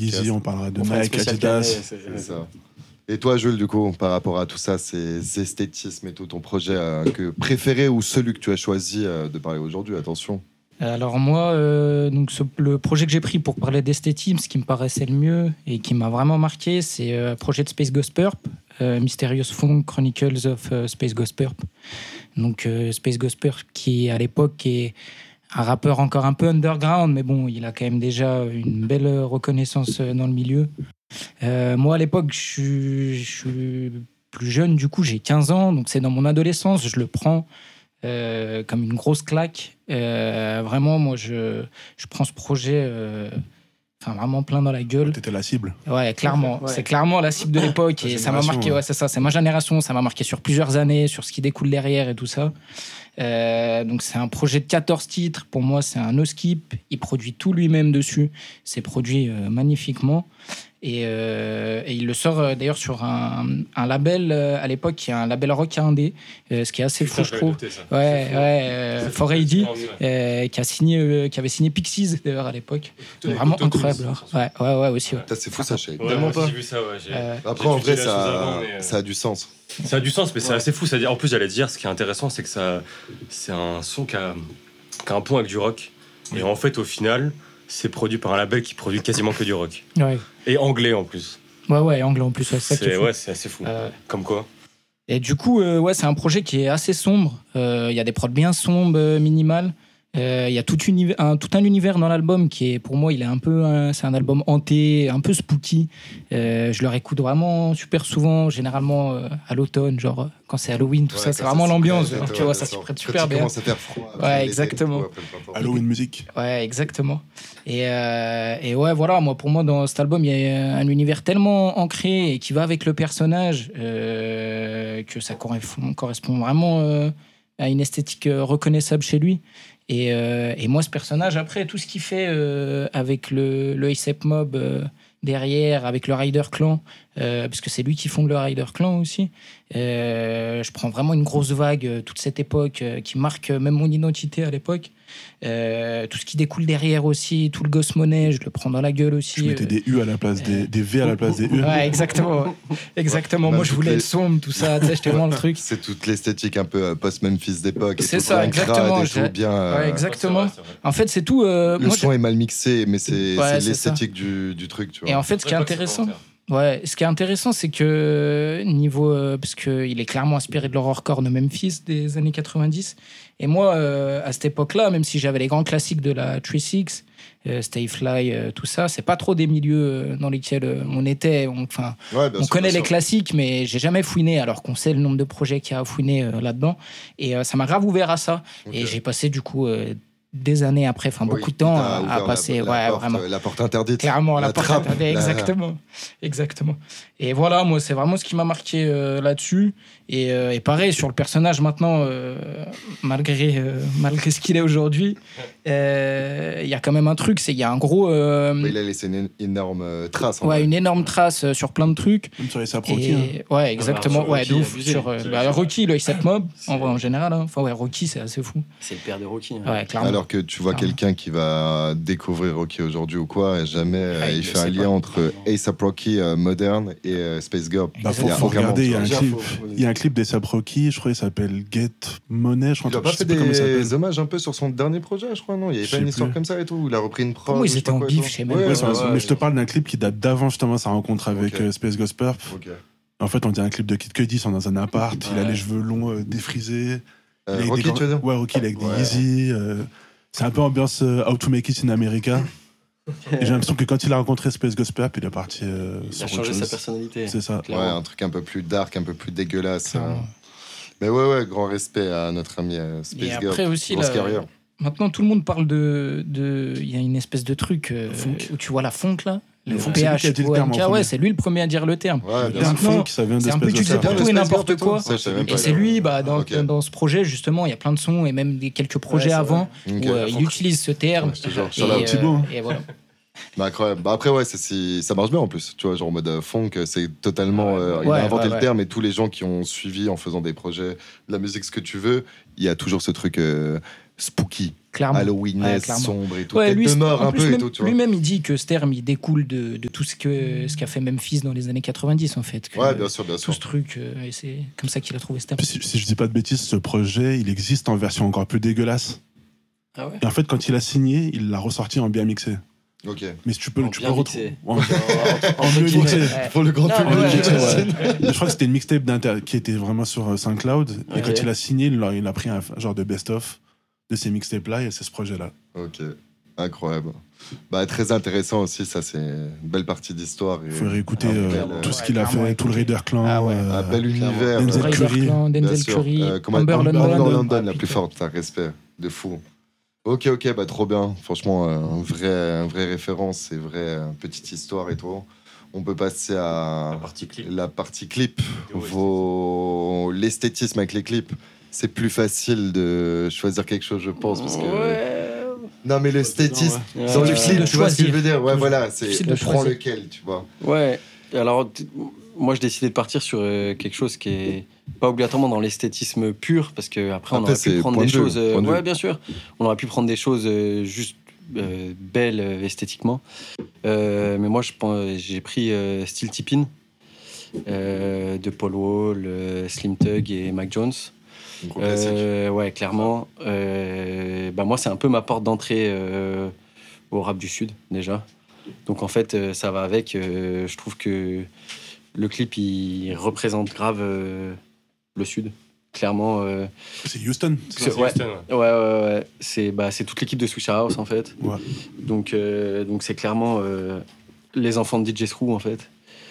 Yeezy, on parlera de On fera un Nike, spécial Adidas. Kanye, C'est ça. Et toi, Jules, du coup, par rapport à tout ça, ces esthétismes et tout, ton projet préféré ou celui que tu as choisi de parler aujourd'hui, attention. Alors moi, le projet que j'ai pris pour parler d'esthétisme, ce qui me paraissait le mieux et qui m'a vraiment marqué, c'est le projet de Space Ghost Purp, Mysterious Funk Chronicles of Space Ghost Purp. Donc Space Ghost Purp qui à l'époque est un rappeur encore un peu underground, mais bon, il a quand même déjà une belle reconnaissance dans le milieu. Moi à l'époque, je suis plus jeune, du coup j'ai 15 ans, donc c'est dans mon adolescence, je le prends comme une grosse claque. Vraiment, moi, je prends ce projet vraiment plein dans la gueule. T'étais la cible. Ouais, clairement. Ouais. C'est clairement la cible de l'époque. Et ça m'a marqué, ouais, c'est ça. C'est ma génération. Ça m'a marqué sur plusieurs années, sur ce qui découle derrière et tout ça. Donc, c'est un projet de 14 titres. Pour moi, c'est un no-skip. Il produit tout lui-même dessus. C'est produit magnifiquement. Et il le sort d'ailleurs sur un label à l'époque qui est un label rock indé, ce qui est assez fou, je trouve. Ouais, 4AD, qui avait signé Pixies d'ailleurs à l'époque. Donc, vraiment incroyable. Ouais, aussi. Ouais. C'est fou, ça, je savais Ouais, tellement pas. j'ai vu ça, ouais. Après, en vrai, ça a du sens. Ça a du sens, mais c'est assez fou. En plus, j'allais dire, ce qui est intéressant, c'est que c'est un son qui a un pont avec du rock. Et en fait, au final, c'est produit par un label qui produit quasiment que du rock. Ouais. Et anglais en plus. Ouais, anglais en plus. Ouais, c'est ça qui est fou. Ouais, c'est assez fou. Comme quoi. Et du coup, c'est un projet qui est assez sombre. Il y a des prods bien sombres, minimales. Il y a tout un univers dans l'album qui est, pour moi, c'est un album hanté, un peu spooky. Je le réécoute vraiment super souvent, généralement à l'automne, genre quand c'est Halloween, tout ça, c'est vraiment l'ambiance. Tu vois, ça s'y prête super bien. Quand commence à faire froid. Ouais, exactement. Halloween musique. Ouais, exactement. Et ouais, voilà, pour moi, dans cet album, il y a un univers tellement ancré et qui va avec le personnage que ça correspond vraiment à une esthétique reconnaissable chez lui. Et moi, ce personnage, après, tout ce qu'il fait avec le A$AP Mob derrière, avec le Rider Clan, parce que c'est lui qui fonde le Rider Clan aussi, je prends vraiment une grosse vague, toute cette époque, qui marque même mon identité à l'époque. Tout ce qui découle derrière aussi, tout le Ghost Money, je le prends dans la gueule aussi. Je mettais des U à la place des V à la place des U. Ouais, exactement. Exactement. Moi, je voulais être sombre, tout ça. Tu sais, j'étais vraiment le truc. C'est toute l'esthétique un peu post-Memphis d'époque. C'est ça, exactement. Bien, ouais, exactement. C'est vrai. En fait, c'est tout. Le son est mal mixé, mais c'est c'est l'esthétique du truc, tu vois. Et en fait, ce qui est intéressant. Ouais, ce qui est intéressant, c'est que parce qu'il est clairement inspiré de l'horrorcore de Memphis des années 90. Et moi, à cette époque-là, même si j'avais les grands classiques de la 3-6, Stay Fly, tout ça, c'est pas trop des milieux dans lesquels on était. On connaît les classiques, mais j'ai jamais fouiné, alors qu'on sait le nombre de projets qu'il y a à fouiner là-dedans. Et ça m'a grave ouvert à ça. Okay. Et j'ai passé du coup des années après, beaucoup de temps à passer. Vraiment. La porte interdite. Clairement, la porte trappe, interdite. Exactement. Et voilà, moi, c'est vraiment ce qui m'a marqué là-dessus. Et pareil, sur le personnage maintenant, malgré ce qu'il est aujourd'hui, il y a quand même un truc, il y a un gros... il a laissé une énorme trace. Une énorme trace sur plein de trucs. Même sur les A$AP Rocky. Ouais, exactement. De ouf. Sur Rocky, le A$AP Mob, en général. Enfin, Rocky, c'est assez fou. C'est le père de Rocky. Ouais, clairement. Alors que tu vois quelqu'un qui va découvrir Rocky aujourd'hui ou quoi, et jamais il fait un lien entre A$AP Rocky moderne et Space Girl. Faut regarder, il y a un clip d'A$AP Rocky, je crois qu'il s'appelle Get Money. Il a pas fait des hommages un peu sur son dernier projet, je crois, non? Il y avait pas une histoire comme ça et tout, où il a repris une prod. Comment ils étaient en bif chez même. Mais je te parle d'un clip qui date d'avant justement sa rencontre avec Space Ghost Purp. En fait, on dirait un clip de Kid Cudi, ils sont dans un appart, il a les cheveux longs défrisés. Rocky, tu veux dire? Ouais, Rocky, avec des Yeezy. C'est un peu ambiance How to Make It in America. Et j'ai l'impression que quand il a rencontré Space Ghost Purp, il est parti il a changé sa personnalité. C'est ça. Ouais, un truc un peu plus dark, un peu plus dégueulasse. Mais ouais, grand respect à notre ami Space Girl. Et après aussi, maintenant tout le monde parle il y a une espèce de truc où tu vois la funk là. Le PH, c'est lui le premier à dire le terme. Funk, ça vient c'est un peu utilisé pour tout et n'importe quoi. Et c'est lui, dans ce projet, justement, il y a plein de sons et même quelques projets avant où il utilise ce terme. Et voilà. Bah, incroyable. Bah, après, ouais, ça marche bien en plus. Tu vois, genre en mode funk, c'est totalement. Il a inventé le terme et tous les gens qui ont suivi en faisant des projets, de la musique, ce que tu veux, il y a toujours ce truc spooky. Clairement. Halloween, sombre et tout. Lui, de mort un peu même, et tout, tu vois. Lui-même, il dit que ce terme, il découle de tout ce qu'a fait Memphis dans les années 90, en fait. Ouais, bien sûr. Tout ce truc, et c'est comme ça qu'il a trouvé ce terme. Si je dis pas de bêtises, ce projet, il existe en version encore plus dégueulasse. Ah ouais. Et en fait, quand il a signé, il l'a ressorti en bien mixé. Ok. Mais tu peux retrouver. En mieux mixé. mixé. Pour le grand public. Je crois que c'était une mixtape qui était vraiment sur SoundCloud. Et quand il a signé, il a pris un genre de best-of de ces mixtapes-là et c'est ce projet-là. Ok, incroyable. Bah, très intéressant aussi, ça c'est une belle partie d'histoire. Il faut réécouter tout ce qu'il a fait, tout le Raider Clan. Un bel univers. Denzel Curry. Amber London, la plus forte, un respect de fou. Ok, bah trop bien. Franchement, un vrai référence et petite histoire et tout. On peut passer à la partie clip. L'esthétisme avec les clips. C'est plus facile de choisir quelque chose, je pense, parce que... Non, mais l'esthétisme, dans le clip, tu vois ce que je veux dire. Ouais, voilà, on prend lequel, tu vois. Ouais, alors, moi, je décidais de partir sur quelque chose qui est pas obligatoirement dans l'esthétisme pur, parce qu'après, on aurait pu prendre des choses... ouais, bien sûr. On aurait pu prendre des choses juste belles esthétiquement. Mais moi, j'ai pris Steel Tippin' de Paul Wall, Slim Thug et Mac Jones. Ouais, clairement. Moi, c'est un peu ma porte d'entrée au rap du Sud, déjà. Donc, en fait, ça va avec. Je trouve que le clip, il représente grave le Sud. Clairement. C'est Houston. Ouais. C'est toute l'équipe de Swishahouse, en fait. Ouais. Donc, c'est clairement les enfants de DJ Screw, en fait.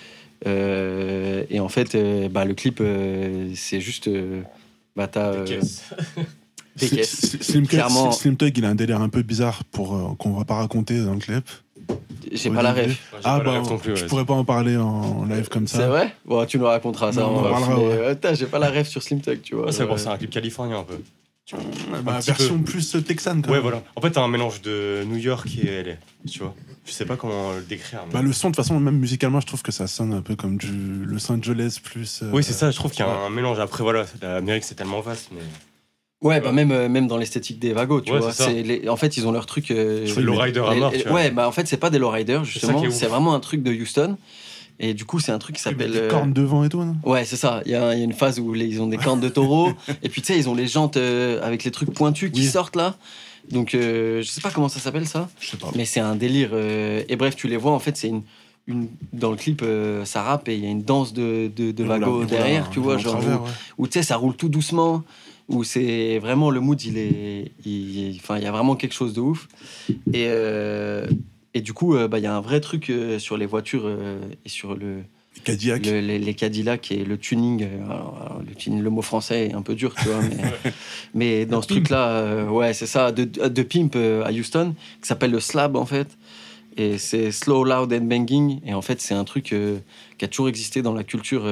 Et en fait, le clip, c'est juste... t'as des caisses. Slim Thug, il a un délire un peu bizarre qu'on va pas raconter dans le clip. J'ai pas la ref. Je pourrais pas en parler en live comme ça. C'est vrai? Bon, tu nous raconteras ça. On en parlera, j'ai pas la ref sur Slim Thug, tu vois. C'est bon, c'est un clip californien un peu. Version plus texane, quand même. Ouais, voilà. En fait, t'as un mélange de New York et LA, tu vois. Je sais pas comment le décrire. Mais... le son, de toute façon, même musicalement, je trouve que ça sonne un peu comme du Los Angeles plus... Oui, c'est ça, je trouve qu'il y a un mélange. Après, voilà, l'Amérique, c'est tellement vaste, mais... Ouais, même dans l'esthétique des Vagos, tu vois. En fait, ils ont leur truc... les lowriders à mort, tu vois. Ouais, en fait, c'est pas des lowriders, justement. C'est vraiment un truc de Houston. Et du coup, c'est un truc qui s'appelle... Des cornes devant et tout, non? Ouais, c'est ça. Il y a une phase où ils ont des cornes de taureau. Et puis, tu sais, ils ont les jantes avec les trucs pointus qui sortent, là. Donc, je sais pas comment ça s'appelle, ça. Je sais pas. Mais c'est un délire. Et bref, tu les vois, en fait, c'est dans le clip, ça rappe et il y a une danse de Vago derrière, tu vois. Genre, où tu sais, ça roule tout doucement. Où c'est vraiment le mood, il y a vraiment quelque chose de ouf. Et du coup, y a un vrai truc sur les voitures et sur les Cadillac. Les Cadillac et le tuning. Le mot français est un peu dur, tu vois. Mais dans ce truc-là, c'est ça, de Pimp à Houston, qui s'appelle le slab, en fait. Et c'est slow, loud and banging. Et en fait, c'est un truc qui a toujours existé dans la culture...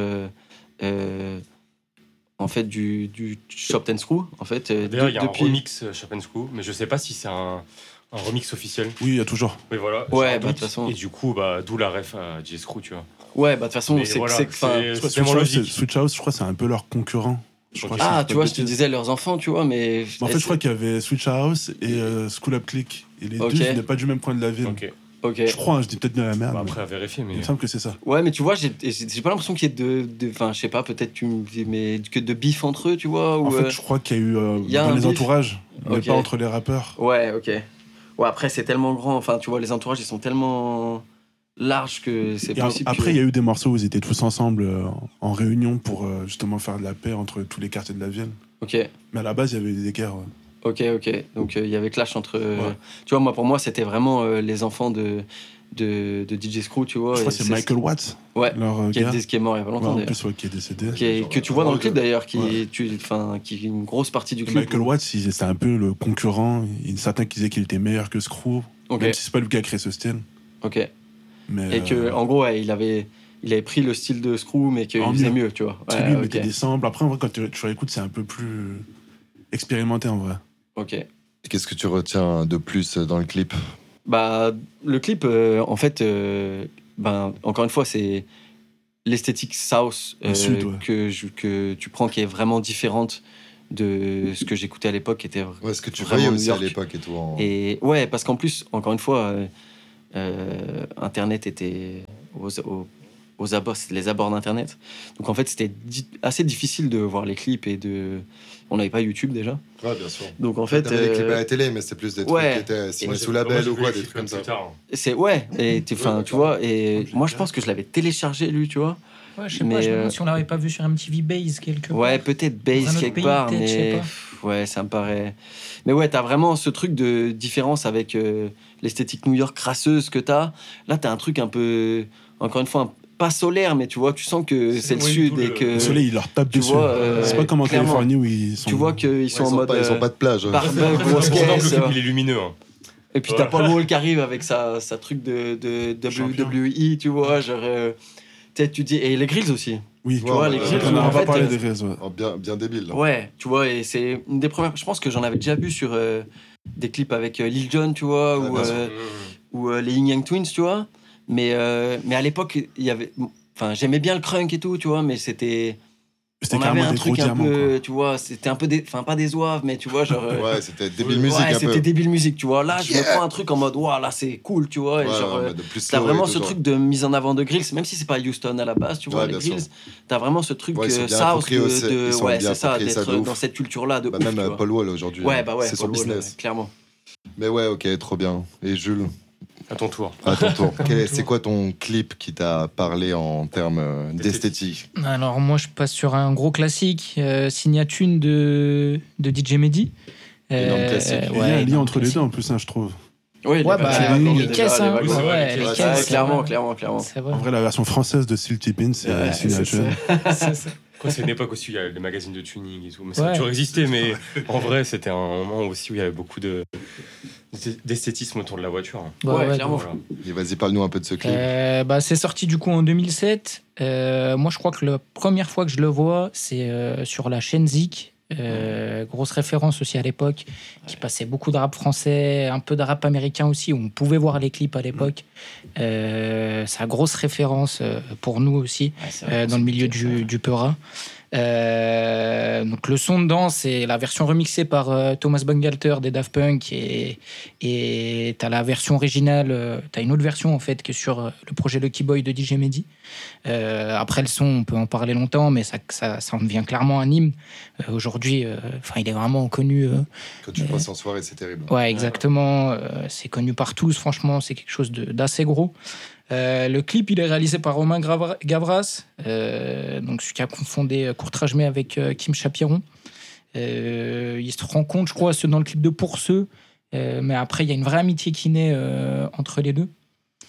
en fait, du Chop and Screw, en fait. D'ailleurs, il y a un remix Chop and Screw, mais je sais pas si c'est un remix officiel. Oui, il y a toujours. Oui, voilà. Ouais, de toute façon. Et du coup, d'où la ref à DJ Screw, tu vois. Ouais, de toute façon, c'est tellement logique. Switch House, je crois, c'est un peu leur concurrent. Tu vois, je te disais leurs enfants, tu vois, mais... En fait, je crois qu'il y avait Switch House et School Up Click. Et les deux venaient pas du même coin de la ville. Ok. Je crois, je dis peut-être de la merde. Après, à vérifier, mais... Il me semble que c'est ça. Ouais, mais tu vois, j'ai pas l'impression qu'il y ait enfin, je sais pas, peut-être tu me dis, mais que de bif entre eux, tu vois. En fait, je crois qu'il y a eu dans les entourages, mais pas entre les rappeurs. Ouais, ok. Ouais, après, c'est tellement grand. Enfin, tu vois, les entourages, ils sont tellement larges que c'est possible. Après, il y a eu des morceaux où ils étaient tous ensemble en réunion pour justement faire de la paix entre tous les quartiers de la ville. Ok. Mais à la base, il y avait des écarts. Ok. Donc, il y avait clash entre... Tu vois, pour moi, c'était vraiment les enfants de DJ Screw, tu vois. Je crois que c'est Michael Watts. Ouais, qui est mort il y a pas longtemps, en plus, qui est décédé. Que tu vois dans le clip, d'ailleurs, qui est une grosse partie du clip. Michael Watts, c'était un peu le concurrent. Certains qui disaient qu'il était meilleur que Screw, même si c'est pas lui qui a créé ce style. Ok. Mais et que, en gros, il avait pris le style de Screw, mais qu'il faisait mieux, tu vois. Lui, il mettait des samples. Après, en vrai, quand tu réécoutes, c'est un peu plus expérimenté, en vrai. Ok. Qu'est-ce que tu retiens de plus dans le clip? Bah, le clip, en fait, encore une fois, c'est l'esthétique South que tu prends, qui est vraiment différente de ce que j'écoutais à l'époque, qui était ce que tu voyais aussi à l'époque et tout. Et ouais, parce qu'en plus, encore une fois, Internet était aux abords, c'était les abords d'Internet. Donc en fait, c'était assez difficile de voir les clips on n'avait pas YouTube déjà. Ouais, bien sûr. Donc en fait, des clips à la télé, mais c'était plus des trucs qui étaient signés sous label ou quoi, des trucs comme ça. C'est tu vois. Et moi, je pense que je l'avais téléchargé, lui, tu vois. Ouais, je sais pas. Je me demande si on l'avait pas vu sur MTV Base quelque part. Ouais, peut-être Base quelque part, mais ouais, ça me paraît. Mais ouais, t'as vraiment ce truc de différence avec l'esthétique New York crasseuse que t'as. Là, t'as un truc un peu, encore une fois, pas solaire, mais tu vois, tu sens que c'est le sud et que le soleil il leur tape dessus. C'est pas comme en Californie où ils sont. Tu vois qu'ils sont en mode. Ils ont pas de plage. Grosse caisse. Il est lumineux. Et puis t'as Paul Wall qui arrive avec sa truc de WWE, tu vois, genre. Tu dis, et les grills aussi. Oui, tu vois, les grills. On n'a pas parlé des grills. Bien débile. Là. Ouais, tu vois, et c'est une des premières. Je pense que j'en avais déjà vu sur des clips avec Lil Jon, tu vois, ou les Yin Yang Twins, tu vois. Mais à l'époque, il y avait. Enfin, j'aimais bien le crunk et tout, tu vois, mais c'était. On avait un truc un peu, quoi. Tu vois, c'était un peu, enfin pas des oeuvres, mais tu vois, genre. Ouais, c'était débile musique. Ouais, c'était débile musique, tu vois. Là, je me prends un truc en mode, waouh, là, c'est cool, tu vois. Et genre, t'as vraiment ce truc de mise en avant de Grills, même si c'est pas Houston à la base, tu vois, les Grills. T'as vraiment ce truc South de ouais, c'est ça, d'être dans cette culture-là de ouf. Même Paul Wall aujourd'hui. Ouais, c'est son business. Clairement. Mais ouais, ok, trop bien. Et Jules? À ton tour. C'est quoi ton clip qui t'a parlé en termes d'esthétique? Alors moi, je passe sur un gros classique, Signature de DJ Mehdi. Énorme classique. Il y a un lien entre les deux en plus, je trouve. Oui, les caisses, les caisses. Clairement. En vrai, la version française de Silty Pin, c'est Signature. C'est une époque aussi où il y a les magazines de tuning et tout. Mais ça a toujours existé, mais en vrai, c'était un moment aussi où il y avait beaucoup d'esthétisme autour de la voiture. Ouais, clairement. Voilà. Et vas-y, parle-nous un peu de ce clip. C'est sorti du coup en 2007. Moi, je crois que la première fois que je le vois, c'est sur la chaîne Zik. Grosse référence aussi à l'époque, qui passait beaucoup de rap français, un peu de rap américain aussi, où on pouvait voir les clips à l'époque. C'est une grosse référence pour nous aussi, dans le milieu du Peura. Donc le son dedans, c'est la version remixée par Thomas Bangalter des Daft Punk, et t'as la version originale, t'as une autre version en fait qui est sur le projet Lucky Boy de DJ Mehdi. Après le son, on peut en parler longtemps, mais ça en devient clairement un hymne. Aujourd'hui, il est vraiment connu. Quand tu passes en soirée, c'est terrible. Ouais, exactement. C'est connu par tous. Franchement, c'est quelque chose d'assez gros. Le clip, il est réalisé par Romain Gavras, donc celui qui a confondé Courtrage-May avec Kim Chapiron. Ils se rencontrent, je crois, dans le clip de Pour ceux, mais après, il y a une vraie amitié qui naît entre les deux.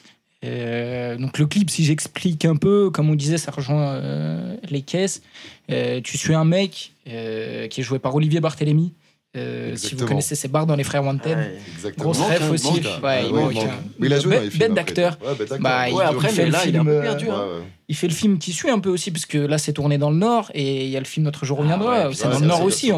Donc le clip, si j'explique un peu, comme on disait, ça rejoint les caisses. Tu suis un mec qui est joué par Olivier Barthélémy. Si vous connaissez ses bars dans Les Frères Wanted, grosse ref aussi. Il a joué bête d'acteur. Après, mais là, il est un peu perdu. Il fait le film qui suit un peu aussi, parce que là, c'est tourné dans le Nord, et il y a le film Notre jour reviendra. C'est dans le Nord aussi.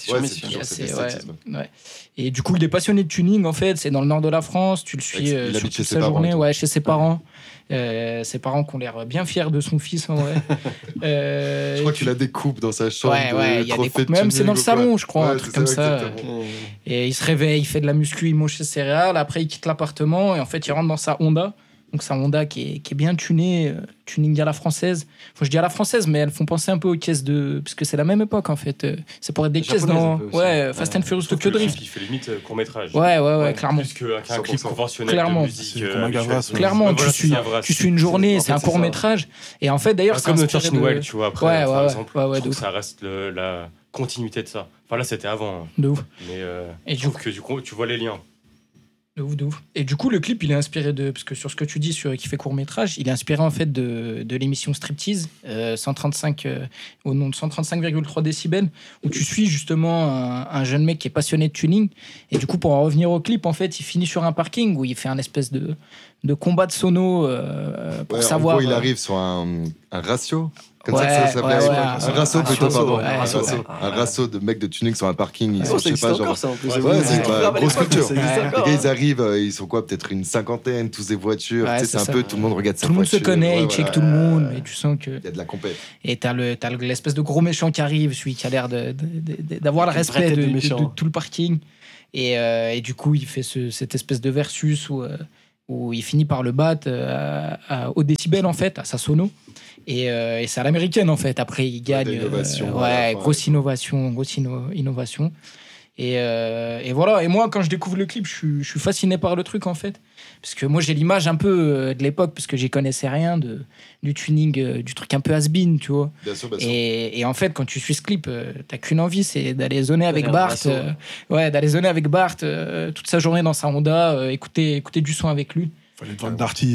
Et du coup, il est passionné de tuning, en fait. C'est dans le Nord de la France. Tu le suis sur toute sa journée, chez ses parents. Ses parents qui ont l'air bien fiers de son fils, en vrai. Je crois qu'il a des coupes dans sa chambre. Il y a des coupes, même c'est dans le salon, je crois, un truc comme ça. Et il se réveille, il fait de la muscu, il mange ses céréales, après il quitte l'appartement, et en fait il rentre dans sa Honda. Donc c'est un Honda qui est bien tuné, tuning à la française. Enfin, je dis à la française, mais elles font penser un peu aux caisses de... Parce que c'est la même époque, en fait. C'est pour être des caisses dans... Fast and Furious Tokyo Drift. Il fait limite court-métrage. Ouais, clairement. Plus qu'un clip conventionnel clairement. de musique. Clairement, tu suis une journée, c'est un court-métrage. Et en fait, d'ailleurs, c'est comme Notation Noël, tu vois, après, par exemple. Je trouve que ça reste la continuité de ça. Enfin, là, c'était avant. De ouf. Mais je trouve que du coup, tu vois les liens. De ouf. Et du coup, le clip, il est inspiré de... Parce que sur ce que tu dis, qui fait court-métrage, il est inspiré en fait de l'émission Striptease, 135, au nom de 135,3 décibels, où tu suis justement un jeune mec qui est passionné de tuning. Et du coup, pour en revenir au clip, en fait, il finit sur un parking où il fait un espèce de de combat de sono pour savoir. En gros, il arrive sur un ratio. Comme ouais, ça s'appelait. Un ratio plutôt, pardon. Un ratio de mecs de tuning sur un parking. Ils sont, je sais pas, genre. Ça, en plus. Ouais, c'est une grosse culture. Les gars, ils arrivent, ils sont quoi, peut-être une cinquantaine, tous des voitures. Tu sais, c'est un peu, tout le monde regarde sa voiture. Tout le monde se connaît, il check tout le monde, et tu sens que. Il y a de la compète. Et t'as l'espèce de gros méchant qui arrive, celui qui a l'air d'avoir le respect de tout le parking. Et du coup, il fait cette espèce de versus où il finit par le battre au décibel, en fait, à sa sono. Et c'est à l'américaine, en fait. Après, il gagne. Grosse innovation. Et voilà. Et moi, quand je découvre le clip, je suis fasciné par le truc, en fait. Parce que moi, j'ai l'image un peu de l'époque, parce que j'y connaissais rien du tuning, du truc un peu has-been, tu vois. Bien sûr. Et en fait, quand tu suis ce clip, t'as qu'une envie, c'est d'aller zoner avec Bart. D'aller zoner avec Bart toute sa journée dans sa Honda, écouter du son avec lui. Fallait devant Darty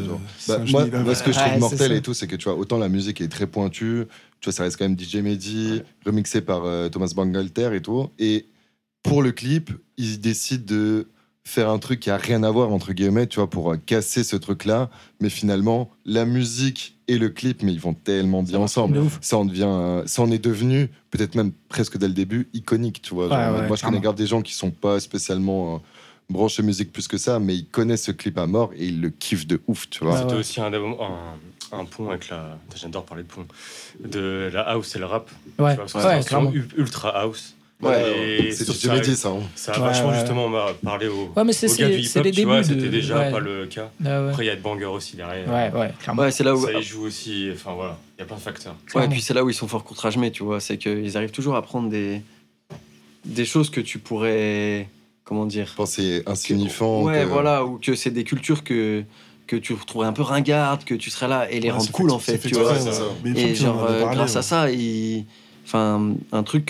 moi, ce que je trouve mortel et tout, c'est que tu vois, autant la musique est très pointue, tu vois, ça reste quand même DJ Mehdi, remixé par Thomas Bangalter et tout. Et pour le clip, ils décident de faire un truc qui a rien à voir, entre guillemets, tu vois, pour casser ce truc-là. Mais finalement, la musique et le clip, mais ils vont tellement bien ensemble. Ça en est devenu, peut-être même presque dès le début, iconique, tu vois. Moi, je connais grave des gens qui sont pas spécialement branchés musique plus que ça, mais ils connaissent ce clip à mort et ils le kiffent de ouf, tu vois. C'était aussi un pont avec la... J'adore parler de pont. De la house et le rap. Ouais, clairement. Ultra house. C'est ce que j'avais dit, ça. Ça a vachement justement parlé aux mais c'est gars du hip-hop, les débuts. C'était déjà pas le cas. Après, il y a de banger aussi derrière. Clairement. C'est là où... Ça y joue aussi. Enfin, voilà. Il y a plein de facteurs. Et puis c'est là où ils sont fort courtrage-mais, tu vois. C'est qu'ils arrivent toujours à prendre des choses que tu pourrais... Comment dire ? Penser insignifiant. Voilà. Ou que c'est des cultures que tu retrouverais un peu ringardes, que tu serais là et les rendre cool, en fait. Tu vois. Et genre, grâce à ça, enfin, un truc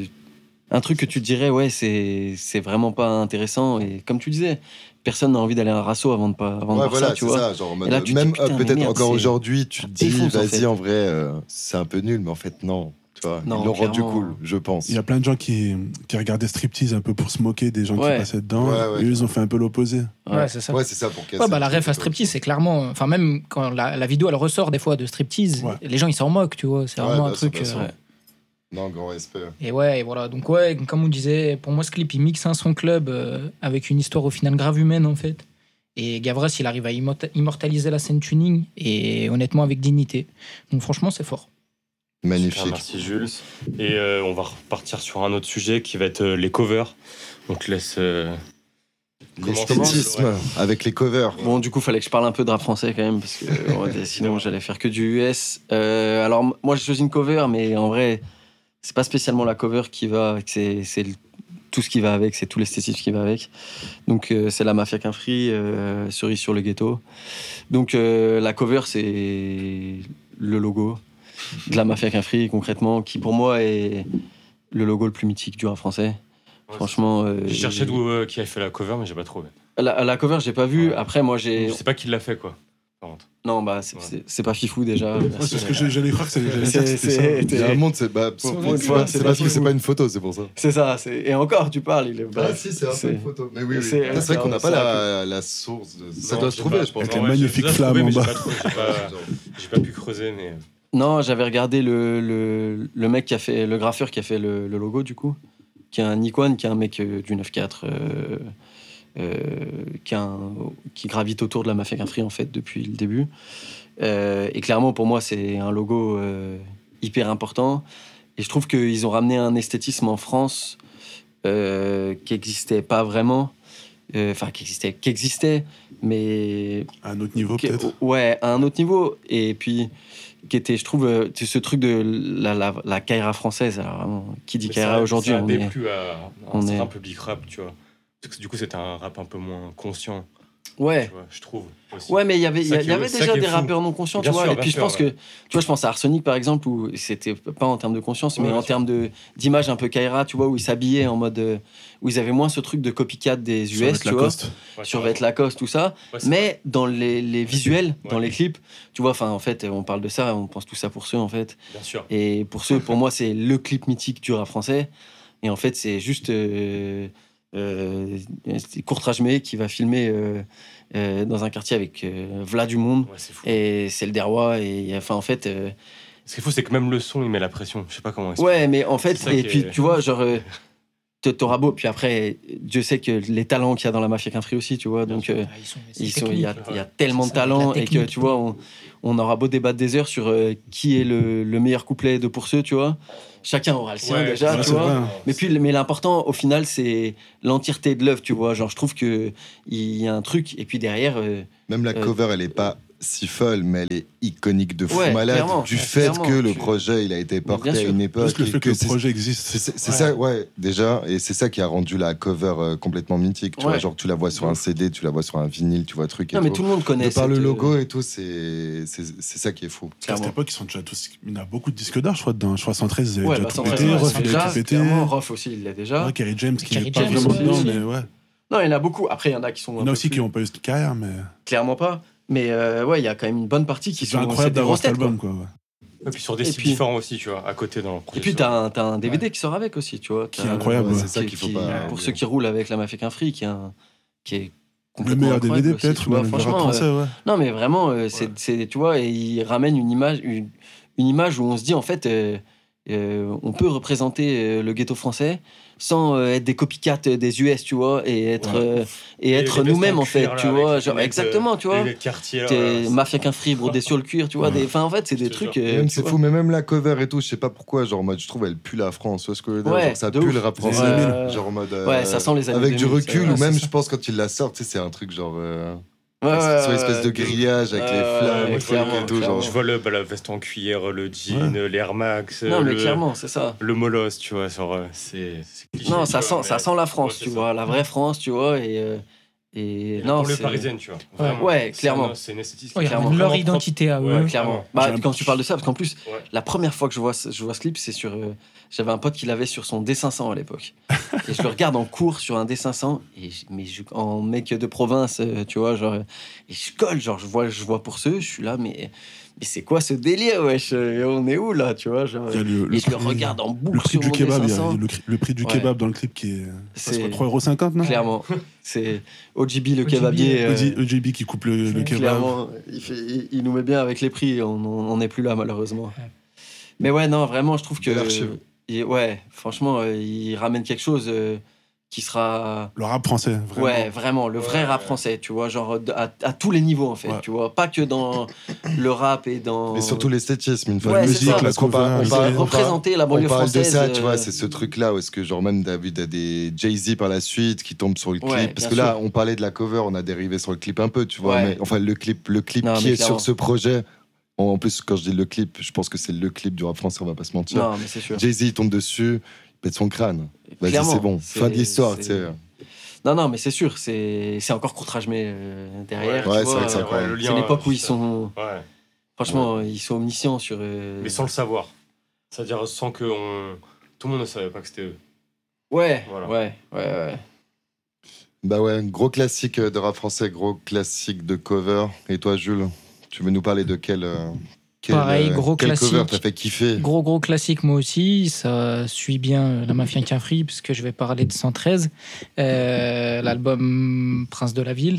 que tu dirais, c'est vraiment pas intéressant. Et comme tu disais, personne n'a envie d'aller à un rasso avant de voir ça, tu vois. Ça, genre, là, même peut-être encore aujourd'hui, tu te dis, vas-y, en vrai, c'est un peu nul, mais en fait, non. Tu vois, ils l'ont rendu cool, je pense. Il y a plein de gens qui regardaient striptease un peu pour se moquer des gens qui passaient dedans. Et eux, ils ont fait un peu l'opposé. C'est ça. C'est ça pour casser. La ref à striptease, c'est clairement... Enfin, même quand la vidéo, elle ressort des fois de striptease, les gens, ils s'en moquent, tu vois. C'est vraiment un truc... Non, grand respect. Et voilà. Donc, comme on disait, pour moi, ce clip, il mixe un son club avec une histoire au final grave humaine, en fait. Et Gavras, il arrive à immortaliser la scène tuning, et honnêtement, avec dignité. Donc, franchement, c'est fort. Magnifique. Super, merci Jules. Et on va repartir sur un autre sujet qui va être les covers. Donc laisse... l'esthétisme avec les covers. Bon, du coup, fallait que je parle un peu de rap français quand même, parce que sinon j'allais faire que du US. Alors, moi, j'ai choisi une cover, mais en vrai, c'est pas spécialement la cover qui va, c'est tout ce qui va avec, c'est tout l'esthétisme qui va avec. Donc, c'est la Mafia qu'un Free, Cerise sur le ghetto. Donc, la cover, c'est le logo de la Mafia qu'un Free, concrètement, qui pour moi est le logo le plus mythique du rap français. Franchement. J'ai cherché qui a fait la cover, mais j'ai pas trouvé. La cover, j'ai pas vu. Après, moi, j'ai. Je sais pas qui l'a fait, quoi. Non, c'est pas Fifou déjà. C'est ce que j'allais croire que c'était ça. Il y a un monde, c'est parce que c'est pas une photo, c'est pour ça. C'est ça. Et encore, tu parles. Si, c'est un peu une photo. Mais oui. C'est vrai qu'on n'a pas la source. Ça doit se trouver, je pense. Avec les magnifiques flammes en bas. J'ai pas pu creuser, mais. Non, j'avais regardé le mec qui a fait, le graffeur qui a fait le logo, du coup, qui est un Nikwan, qui est un mec du 9-4, qui gravite autour de la Mafia qu'un Free, en fait, depuis le début. Et clairement, pour moi, c'est un logo hyper important. Et je trouve qu'ils ont ramené un esthétisme en France qui n'existait pas vraiment. Enfin, qui existait, mais... À un autre niveau, peut-être. Ouais, à un autre niveau. Et puis... qui était, je trouve, ce truc de la Kaira française. Alors vraiment, qui dit Kaira aujourd'hui, ça a plus à un certain public rap, tu vois. Parce que du coup, c'était un rap un peu moins conscient. Ouais. Tu vois, je trouve. Aussi. Ouais, mais il y avait déjà des rappeurs non conscients, tu vois. Et puis je pense que, tu vois, je pense à Arsenic par exemple, où c'était pas en termes de conscience, mais en termes d'image un peu Kaira, tu vois, où ils s'habillaient en mode, où ils avaient moins ce truc de copycat des US, tu vois, survêt Lacoste, tout ça. Ouais, mais dans les visuels, dans les clips, tu vois, enfin, en fait, on parle de ça, on pense tout ça pour ceux, en fait. Bien sûr. Et pour ceux, pour moi, c'est le clip mythique du rap français. Et en fait, c'est juste Courtrajmé qui va filmer dans un quartier avec V'là du monde et c'est le Derrois et enfin en fait ce qu'il faut c'est que même le son il met la pression, je sais pas comment ouais mais en fait et puis tu vois genre t'auras beau puis après Dieu sait que les talents qu'il y a dans la Mafia qu'un Free aussi tu vois donc il y a tellement de talents et que tu vois on aura beau débattre des heures sur qui est le meilleur couplet de Pour ceux tu vois chacun aura le sien déjà tu vois mais l'important au final c'est l'entièreté de l'œuvre tu vois genre je trouve que il y a un truc et puis derrière même la cover elle est pas si folle, mais elle est iconique de fou malade du fait que le projet il a été porté à une époque. Juste le fait que le projet existe. C'est ça, déjà, et c'est ça qui a rendu la cover complètement mythique. Tu vois, genre tu la vois sur un CD, tu la vois sur un vinyle, tu vois truc. Non, mais tout le monde connaît. Par le logo et tout, c'est ça qui est fou. À cette époque, ils sont déjà tous. Il y a beaucoup de disques d'or, je crois, dans 113. Ouais, bah, 113, clairement, Rof aussi, il l'a déjà. Kerry James qui n'est pas vraiment dedans, mais ouais. Non, il y en a beaucoup. Après, il y en a qui sont. Il y en a aussi qui n'ont pas eu de carrière, mais. Clairement pas. Mais ouais, il y a quand même une bonne partie qui sont incroyable d'avoir cet album, quoi. Et puis sur des styles différents aussi, tu vois, à côté dans le projet. Et puis t'as un DVD qui sort avec aussi, tu vois. Qui est incroyable. C'est ça qu'il faut pas. Pour ceux qui roulent avec la Mafia qu'un Free, qui est le meilleur DVD peut-être, tu vois, franchement. Non, mais vraiment, c'est tu vois, et il ramène une image où on se dit en fait, on peut représenter le ghetto français sans être des copycats des US, tu vois, et être nous-mêmes en fait, tu vois, genre exactement, tu vois. Mafia qu'un Free brodé sur le cuir, tu vois, enfin en fait c'est des trucs. Même c'est fou, mais même la cover et tout, je sais pas pourquoi, genre en mode je trouve elle pue la France, parce que genre, ça pue le rap français, genre en mode ça sent les années avec 2000, du recul ou même je pense quand il la sort, tu sais c'est un truc genre sur une espèce de grillage avec les flammes et tout, genre. Je vois la veste en cuir, le jean, les Air Max. Non, mais clairement, c'est ça. Le molos, tu vois, genre, c'est cliché. Non, ça sent la France, tu vois, la vraie France, tu vois, et non, pour les Parisiennes, tu vois. Vraiment, clairement. C'est une esthétique. Clairement. Leur identité à eux. Clairement. Quand tu parles de ça, parce qu'en plus, la première fois que je vois ce clip, c'est sur. J'avais un pote qui l'avait sur son D500 à l'époque. Et je le regarde en cours sur un D500, en mec de province, tu vois, genre. Et je colle, genre, je vois Pour ceux, je suis là, mais c'est quoi ce délire, wesh? On est où là, tu vois, genre, et je le regarde en boucle sur mon D500. Le prix du kebab dans le clip qui est. C'est 3,50 €, non? Clairement. C'est OGB le kebabier. OGB qui coupe le kebab. Clairement, il nous met bien avec les prix. On n'est plus là, malheureusement. Mais ouais, non, vraiment, je trouve que. Franchement, il ramène quelque chose qui sera. Le rap français, vraiment. Ouais, vraiment, le vrai rap français, tu vois, genre à tous les niveaux, en fait, tu vois. Pas que dans le rap et dans. Mais surtout l'esthétisme, une fois la musique, la représenter la banlieue française. On parle de ça, tu vois, c'est ce truc-là où est-ce que, genre, même t'as vu des Jay-Z par la suite qui tombent sur le clip. Parce que là, on parlait de la cover, on a dérivé sur le clip un peu, tu vois. Mais enfin, le clip qui est sur ce projet. En plus, quand je dis le clip, je pense que c'est le clip du rap français, on va pas se mentir. Non, mais c'est sûr. Jay-Z, il tombe dessus, il pète son crâne. Vas-y, c'est bon. Fin de l'histoire, tu sais. Non, mais c'est sûr, c'est encore Courtrajmé derrière. Ouais, c'est vrai que c'est incroyable. C'est l'époque où ils sont. Franchement, ils sont omniscients sur. Mais sans le savoir. C'est-à-dire sans que tout le monde ne savait pas que c'était eux. Ouais. Bah ouais, gros classique de rap français, gros classique de cover. Et toi, Jules, tu veux nous parler de quel Pareil, gros classique. Cover t'as fait kiffer? Gros classique, moi aussi. Ça suit bien la Mafia qu'un Free, puisque je vais parler de 113, l'album Prince de la Ville.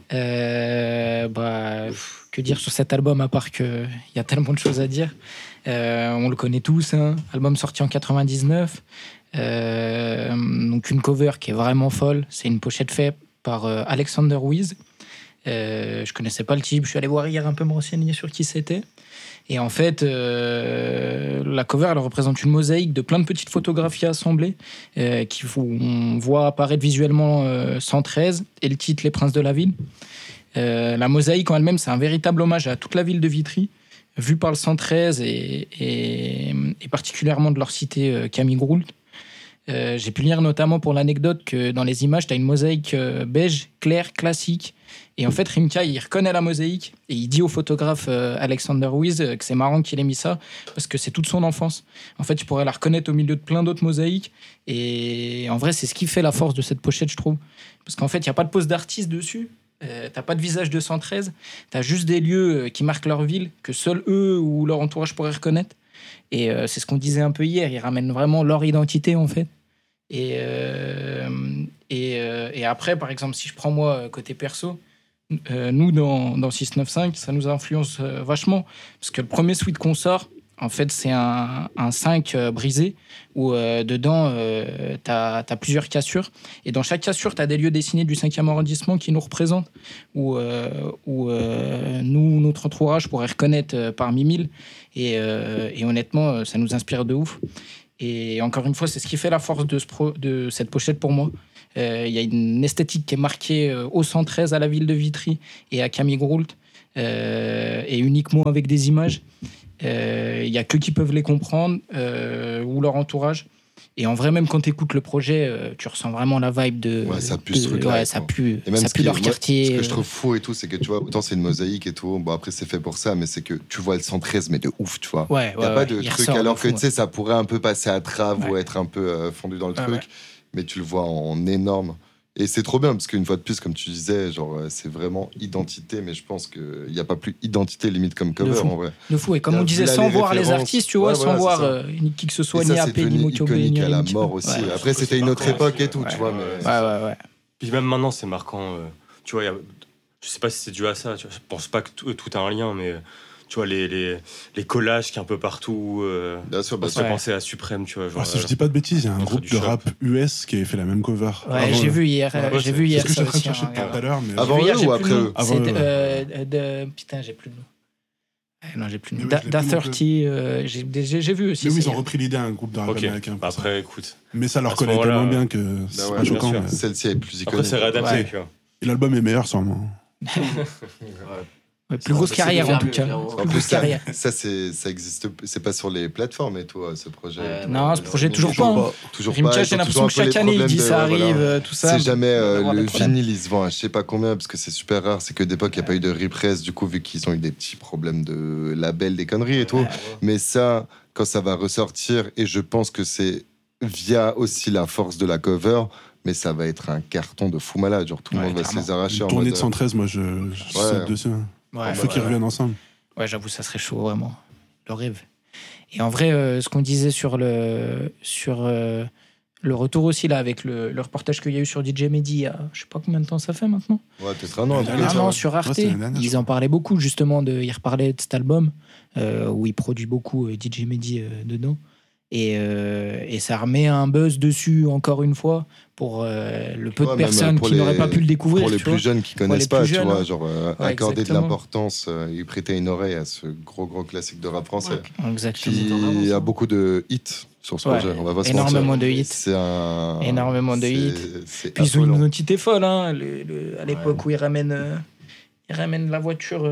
Que dire sur cet album, à part qu'il y a tellement de choses à dire. On le connaît tous, hein. Album sorti en 99. Donc une cover qui est vraiment folle. C'est une pochette faite par Alexander Wiz. Je connaissais pas le type, je suis allé voir hier un peu me renseigner sur qui c'était. Et en fait, la cover, elle représente une mosaïque de plein de petites photographies assemblées on voit apparaître visuellement 113 et le titre Les Princes de la Ville. La mosaïque en elle-même, c'est un véritable hommage à toute la ville de Vitry, vue par le 113 et particulièrement de leur cité Camille Groult. J'ai pu lire notamment pour l'anecdote que dans les images, tu as une mosaïque beige, claire, classique. Et en fait, Rimka, il reconnaît la mosaïque et il dit au photographe Alexander Wiz que c'est marrant qu'il ait mis ça parce que c'est toute son enfance. En fait, tu pourrais la reconnaître au milieu de plein d'autres mosaïques. Et en vrai, c'est ce qui fait la force de cette pochette, je trouve. Parce qu'en fait, il n'y a pas de pose d'artiste dessus. T'as pas de visage de 113. T'as juste des lieux qui marquent leur ville, que seuls eux ou leur entourage pourraient reconnaître. Et c'est ce qu'on disait un peu hier. Ils ramènent vraiment leur identité, en fait. Et Et après, par exemple, si je prends moi côté perso, nous, dans 695, ça nous influence vachement. Parce que le premier suite qu'on sort, en fait, c'est un 5 brisé où dedans, tu as plusieurs cassures. Et dans chaque cassure, tu as des lieux dessinés du 5e arrondissement qui nous représentent, où nous, notre entourage pourrait reconnaître parmi 1000. Et honnêtement, ça nous inspire de ouf. Et encore une fois, c'est ce qui fait la force de cette pochette pour moi. Il y a une esthétique qui est marquée au 113 à la ville de Vitry et à Camille Groult, et uniquement avec des images. Il n'y a que qui peuvent les comprendre, ou leur entourage. Et en vrai, même quand tu écoutes le projet, tu ressens vraiment la vibe de. Ouais, ça pue ce truc-là. Ouais, ça pue leur quartier. Ce que je trouve fou et tout, c'est que tu vois, autant c'est une mosaïque et tout, bon après c'est fait pour ça, mais c'est que tu vois le 113, mais de ouf, tu vois. Ouais, il n'y a pas de truc, alors que tu sais, ça pourrait un peu passer à trave ou être un peu fondu dans le truc, mais tu le vois en énorme. Et c'est trop bien, parce qu'une fois de plus, comme tu disais, genre, c'est vraiment identité, mais je pense qu'il n'y a pas plus identité limite comme cover, en vrai. De fou, et comme on disait, sans voir les artistes, tu vois, sans voir qui que ce soit, ni AP, ni Mokyobe, ni à la mort aussi. Après, c'était une autre époque et tout, tu vois. Ouais. Puis même maintenant, c'est marquant. Tu vois, je sais pas si c'est dû à ça. Je pense pas que tout a un lien, mais tu vois, les collages qui est un peu partout. Bien sûr, ça fait penser à Suprême, tu vois. Genre, si je dis pas de bêtises, il y a un groupe de rap US qui avait fait la même cover. Ouais, j'ai vu hier. J'ai vu hier ça aussi. Tout à l'heure, mais avant eux ou après eux? Putain, j'ai plus de nom. Non, j'ai plus de nom. Da 30, j'ai vu aussi. Mais oui, ils ont repris l'idée à un groupe de rap américain. Après, écoute. Mais ça leur collait tellement bien que c'est pas choquant. Celle-ci est plus iconique. Après, c'est réadapté, tu vois. Et l'album est meilleur, sûrement. Plus grosse carrière en tout cas. En plus, ça existe. C'est pas sur les plateformes et tout, ce projet. Non, ce projet toujours pas. Toujours pas. J'ai l'impression que chaque année il dit ça arrive, tout ça. C'est jamais le vinyle, il se vend à je sais pas combien parce que c'est super rare. C'est que d'époque il n'y a pas eu de repress du coup vu qu'ils ont eu des petits problèmes de label, des conneries et tout. Mais ça, quand ça va ressortir, et je pense que c'est via aussi la force de la cover. Mais ça va être un carton de fou malade. Genre tout le monde va se les arracher. Une tournée de 113, moi je saute dessus. Il faut qu'ils reviennent ensemble. Ouais, j'avoue, ça serait chaud, vraiment. Le rêve. Et en vrai, ce qu'on disait sur le retour aussi, là, avec le reportage qu'il y a eu sur DJ Mehdi, je sais pas combien de temps ça fait maintenant. Ouais, peut-être un an. Un an sur Arte. Ils en parlaient beaucoup, justement. Ils reparlaient de cet album, où il produit beaucoup DJ Mehdi dedans. Et ça remet un buzz dessus, encore une fois, pour le peu de personnes qui n'auraient pas pu le découvrir. Pour les plus jeunes qui connaissent pas, tu vois, genre accorder de l'importance et prêter une oreille à ce gros classique de rap français. Exactement. Il y a beaucoup de hits sur ce projet. On va pas se mentir. Énormément de hits. Énormément de hits. Puis ils ont une identité folle, hein, à l'époque où ils ramènent la voiture.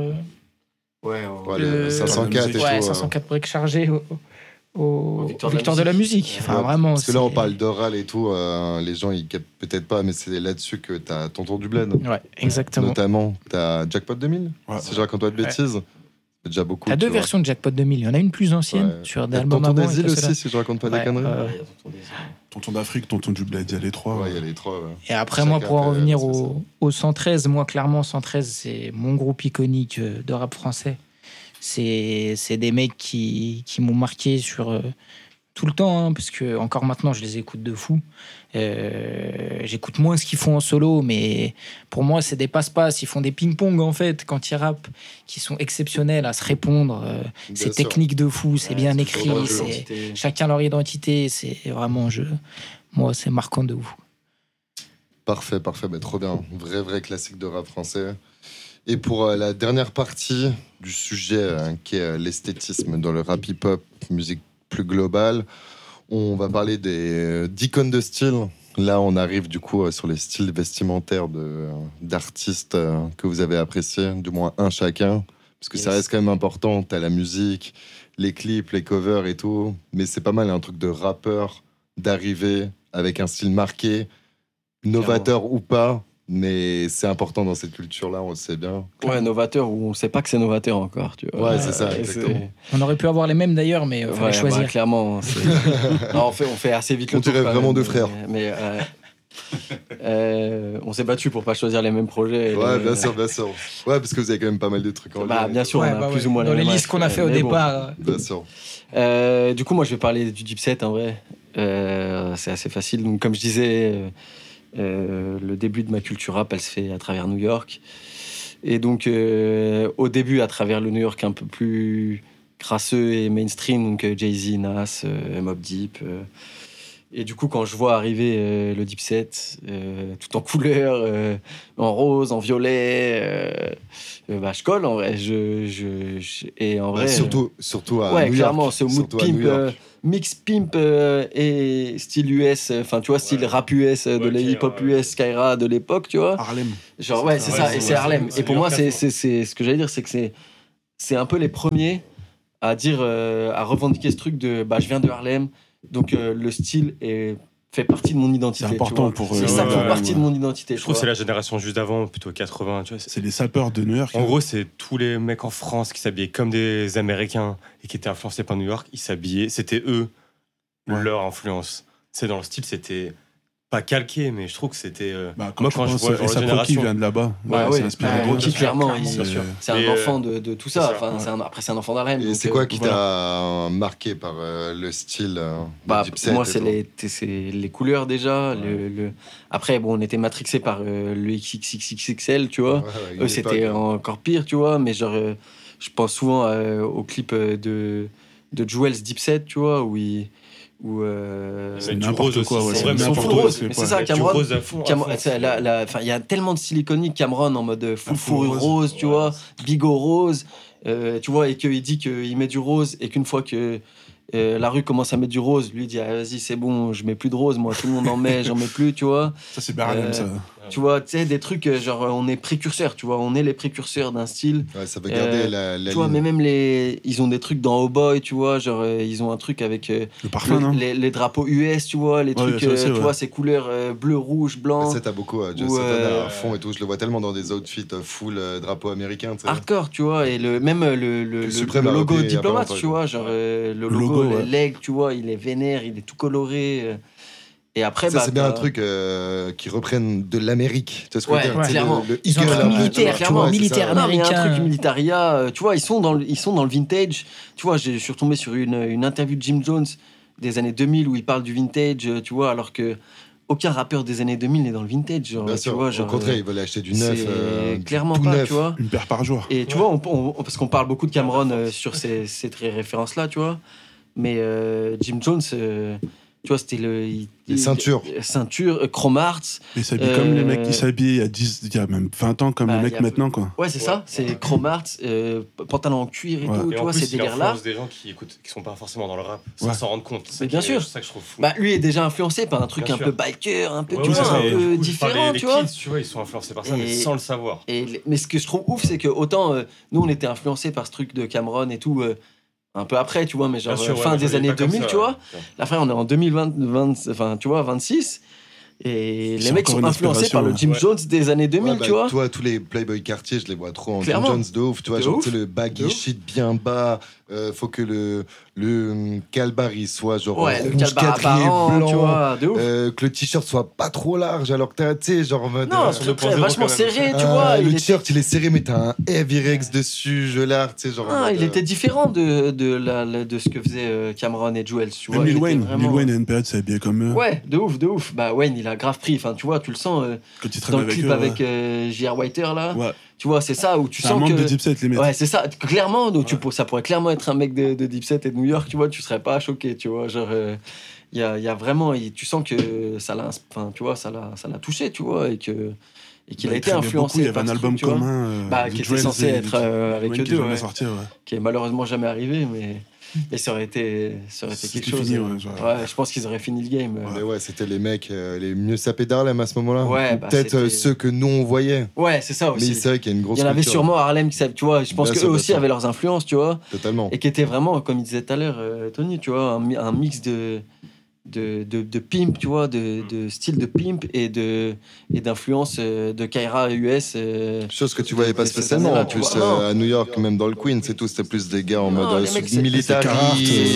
Le 504 et tout. 504 briques chargées au Victoire de la musique. Enfin, vraiment. Parce que là, on parle d'oral et tout. Les gens, ils captent peut-être pas, mais c'est là-dessus que t'as Tonton du Bled. Ouais, exactement. Notamment, t'as Jackpot 2000. Si je raconte pas de bêtises. C'est déjà beaucoup. T'as deux versions de Jackpot 2000. Il y en a une plus ancienne sur des albums avant. Tonton des îles aussi, si je raconte pas des conneries. Tonton d'Afrique, Tonton du Bled, il y a les trois. Ouais, il y a les trois. Et après, moi, pour en revenir au 113, moi, clairement, 113, c'est mon groupe iconique de rap français. C'est des mecs qui m'ont marqué sur tout le temps, hein, parce que encore maintenant je les écoute de fou. J'écoute moins ce qu'ils font en solo, mais pour moi c'est des passe-passe. Ils font des ping-pong en fait quand ils rappent, qui sont exceptionnels à se répondre. C'est technique de fou, c'est bien écrit, c'est chacun leur identité. C'est vraiment moi c'est marquant de ouf. Parfait, mais trop bien. Vrai classique de rap français. Et pour la dernière partie du sujet, qui est l'esthétisme dans le rap hip-hop, musique plus globale, on va parler d'icônes de style. Là, on arrive du coup sur les styles vestimentaires d'artistes que vous avez appréciés, du moins un chacun, parce que ça reste quand même important. T'as la musique, les clips, les covers et tout, mais c'est pas mal un truc de rappeur, d'arriver avec un style marqué, novateur ou pas. Mais c'est important dans cette culture-là, on le sait bien. Ouais, novateur, ou on sait pas que c'est novateur encore, tu vois. Ouais, c'est ça, exactement. On aurait pu avoir les mêmes d'ailleurs, mais il fallait choisir. Bah, clairement. Non, on fait assez vite le tour. On dirait vraiment deux frères. Mais on s'est battu pour pas choisir les mêmes projets. Ouais, bien sûr. Ouais, parce que vous avez quand même pas mal de trucs en lien. Bien sûr, on a plus ou moins dans les listes qu'on a fait au départ. Bien sûr. Du coup, moi, je vais parler du Dipset, en vrai. C'est assez facile. Donc, comme je disais... Le début de ma culture rap, elle se fait à travers New York. Et donc, au début, à travers le New York un peu plus crasseux et mainstream, donc Jay-Z, Nas, Mobb Deep. Et du coup, quand je vois arriver le Dipset, tout en couleur, en rose, en violet, je colle en vrai. Et en vrai, surtout à ouais, New clairement, York. c'est au mood pimp, mix pimp et style US, enfin tu vois, style rap US, de la hip-hop US, Skyra de l'époque, tu vois. Harlem. Genre, ouais, c'est ça, et c'est Harlem. Et pour moi, c'est ce que j'allais dire, c'est que c'est un peu les premiers à dire, à revendiquer ce truc de je viens de Harlem, donc le style fait partie de mon identité. C'est important pour c'est ça qui fait partie de mon identité. Je trouve que c'est la génération juste avant, plutôt 80. Tu vois, c'est les sapeurs de New York. En gros, c'est tous les mecs en France qui s'habillaient comme des Américains et qui étaient influencés par New York. Ils s'habillaient, c'était eux, leur influence. C'est dans le style, c'était pas calqué, mais je trouve que c'était. Moi, quand je vois la génération, vient de là-bas. C'est inspiré de Rocky, clairement. C'est un enfant de tout ça. Après, c'est un enfant d'Harlem. Et c'est quoi qui t'a marqué par le style Dipset? Moi, c'est les couleurs déjà. Après, on était matrixé par le XXXXL, tu vois. Eux, c'était encore pire, tu vois. Mais genre, je pense souvent au clip de Jewel's Dipset, tu vois, où c'est n'importe quoi, c'est vraiment full rose. Mais c'est ça, Cameron. Il y a tellement de styles iconiques. Cameron en mode full fourrure rose, tu vois, bigot rose, tu vois, et qu'il dit qu'il met du rose et qu'une fois que la rue commence à mettre du rose, lui il dit vas-y c'est bon, je mets plus de rose, moi tout le monde en met, j'en mets plus, tu vois. Ça c'est Harlem, ça. Tu vois, tu sais, des trucs genre on est précurseurs, tu vois, on est les précurseurs d'un style. Ouais, ça veut garder la tu vois, mais même ils ont des trucs dans Oh Boy, tu vois, genre ils ont un truc avec le parfum, les drapeaux US, tu vois, les trucs, tu vois, ces couleurs bleu, rouge, blanc. Ça t'as beaucoup, Joe Santana à fond et tout, je le vois tellement dans des outfits full drapeau américain, tu sais. Hardcore, tu vois, et même le logo diplomate, tu vois, genre le logo, les legs, tu vois, il est vénère, il est tout coloré. Et après, ça, c'est bien un truc qui reprenne de l'Amérique. Tu vois ce que je veux dire, clairement. Ils ont un truc militaire, clairement, militaire américain. Il y a un truc militaria. Tu vois, ils sont dans le vintage. Tu vois, je suis retombé sur une interview de Jim Jones des années 2000 où il parle du vintage, tu vois, alors que aucun rappeur des années 2000 n'est dans le vintage. Genre, bien sûr, au contraire, ils veulent acheter du neuf. Clairement tout pas, neuf. tu vois. Une paire par jour. Et tu vois, parce qu'on parle beaucoup de Cameron sur ces références-là, tu vois. Mais Jim Jones, tu vois, c'était les ceintures. Chrome Arts. Ils s'habillent comme les mecs qui s'habillaient il y a même 20 ans, comme les mecs maintenant, quoi. Ouais, c'est ça. C'est Chrome Arts, pantalon en cuir et tout. Tu vois, ces délires-là. Des gens qui sont pas forcément dans le rap, sans s'en rendre compte. Mais bien sûr. C'est ça que je trouve fou. Lui est déjà influencé par un truc un peu biker, un peu, tu vois, un peu différent, tu vois. Tu vois, ils sont influencés par ça, mais sans le savoir. Mais ce que je trouve ouf, c'est que autant nous, on était influencés par ce truc de Cameron et tout. Un peu après, tu vois, mais genre fin des années 2000, tu vois. Là, frère, on est en 2020, enfin, tu vois, 26. Et les mecs sont influencés par le Jim Jones des années 2000, tu vois. Toi, tous les Playboy Cartier, je les vois trop en Jim Jones de ouf. Tu vois, genre, tu sais, le baggy shit bien bas. Faut que le calbar il soit genre rouge apparent, blanc, tu vois, de ouf. que le t-shirt soit pas trop large, alors que tu sais, genre en mode. Non, très vachement serré, tu vois. Le t-shirt, il est serré, mais t'as un Heavy Rex dessus, je l'ai, tu sais, genre. Ah, il était différent de ce que faisaient Cameron et Jewel, tu vois. Lil Wayne a une période, s'est habillé comme eux. Ouais, de ouf. Bah, Wayne, il a grave pris, enfin, tu vois, tu le sens dans le clip avec J.R. Whiter, là. Ouais. Tu vois, c'est ça où tu sens un membre que. de Dipset, les mecs. Ouais, c'est ça. Clairement, donc ça pourrait clairement être un mec de Dipset et de New York, tu vois, tu serais pas choqué, tu vois. Genre, il y a vraiment. Tu sens que ça l'a, enfin, tu vois, ça l'a touché, tu vois, et qu'il a été influencé. Il y avait un album commun. Qui était censé être avec eux deux, qui est malheureusement jamais arrivé, mais ça aurait été quelque chose. Fini, je pense qu'ils auraient fini le game. Mais ouais, c'était les mecs les mieux sapés d'Harlem à ce moment-là. Ouais, peut-être ceux que nous on voyait. Ouais, c'est ça aussi. Mais c'est vrai qu'il y a une grosse. Il y en avait sûrement à Harlem qui savent, tu vois. Je pense qu'eux aussi avaient leurs influences, tu vois. Totalement. Et qui étaient vraiment, comme il disait tout à l'heure, Tony, tu vois, un mix de pimp, tu vois, de style de pimp et d'influence de Kaira US. Chose que tu voyais pas spécialement en plus à New York, même dans le Queens, c'est tout, c'était plus des gars en mode militaire, des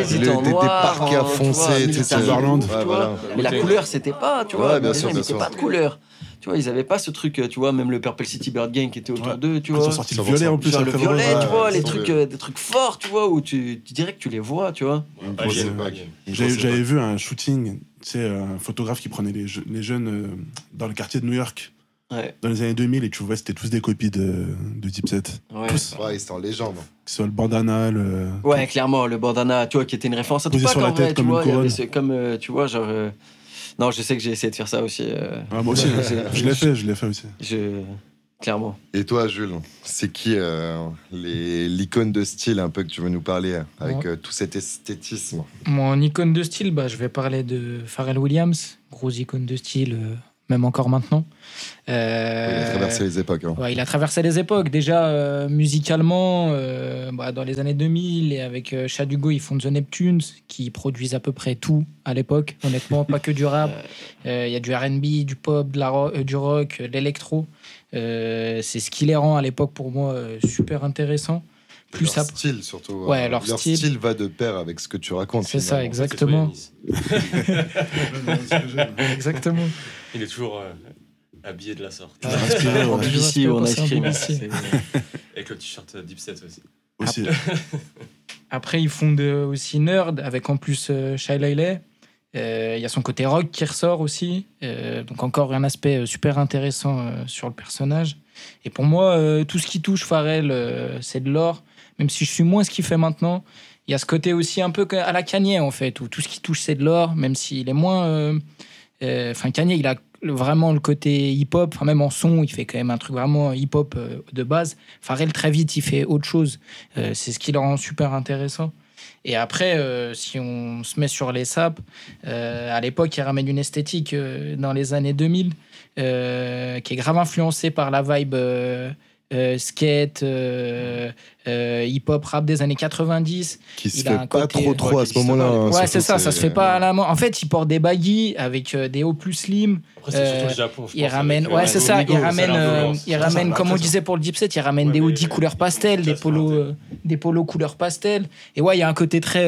parkas foncés, Silverland. Mais la couleur, c'était pas, tu vois, bien sûr, pas de couleur. Tu vois, ils avaient pas ce truc, tu vois, même le Purple City Bird Gang qui était autour d'eux, tu vois. Ils ont sorti le violet en plus. Genre le violet, tu vois, les trucs, des trucs forts, tu vois, où tu dirais que tu les vois, tu vois. J'avais vu un shooting, tu sais, un photographe qui prenait les jeunes dans le quartier de New York. Ouais. Dans les années 2000, et tu vois, c'était tous des copies de Dipset. Ouais. Tous. Ouais, c'était en légende. Que ce soit le bandana, Ouais, clairement, le bandana, tu vois, qui était une référence à posé sur la tête comme une couronne. Comme, tu vois, genre... Non, je sais que j'ai essayé de faire ça aussi. Moi aussi, je l'ai fait aussi. Clairement. Et toi, Jules, c'est qui l'icône de style un peu que tu veux nous parler avec tout cet esthétisme? Mon icône de style, je vais parler de Pharrell Williams, grosse icône de style, même encore maintenant. Il a traversé les époques. Ouais, il a traversé les époques. Déjà, musicalement, dans les années 2000, et avec Shad Hugo, ils font The Neptunes, qui produisent à peu près tout à l'époque. Honnêtement, pas que du rap. Il y a du R&B, du pop, du rock, de l'électro. C'est ce qui les rend à l'époque, pour moi, super intéressant. Plus leur style, surtout. Ouais, leur style va de pair avec ce que tu racontes. C'est ça, exactement. Exactement. Il est toujours... habillé de la sorte. En BBC ou en ice cream. Avec le t-shirt Dipset aussi. Après, ils font aussi Nerd, avec en plus Shy Lyle. Il y a son côté rock qui ressort aussi. Donc encore un aspect super intéressant sur le personnage. Et pour moi, tout ce qui touche Pharrell, c'est de l'or. Même si je suis moins ce qu'il fait maintenant. Il y a ce côté aussi un peu à la Kanye, en fait, où tout ce qui touche, c'est de l'or. Même s'il est moins... Kanye, il a vraiment le côté hip-hop, même en son, il fait quand même un truc vraiment hip-hop de base. Pharrell, très vite, il fait autre chose. C'est ce qui le rend super intéressant. Et après, si on se met sur les sapes, à l'époque, il ramène une esthétique dans les années 2000 qui est grave influencée par la vibe skate, hip-hop, rap des années 90. Qui se fait pas trop à ce moment-là. Ouais, c'est ça, ça se fait pas à la main. En fait, il porte des baggy avec des hauts plus slim. Après, c'est surtout le Japon, je pense. Ramène, ouais, c'est ça. Il ramène, comme on disait pour le Dipset, il ramène des hoodies couleur pastel, des polos couleur pastel. Et ouais, il y a un côté très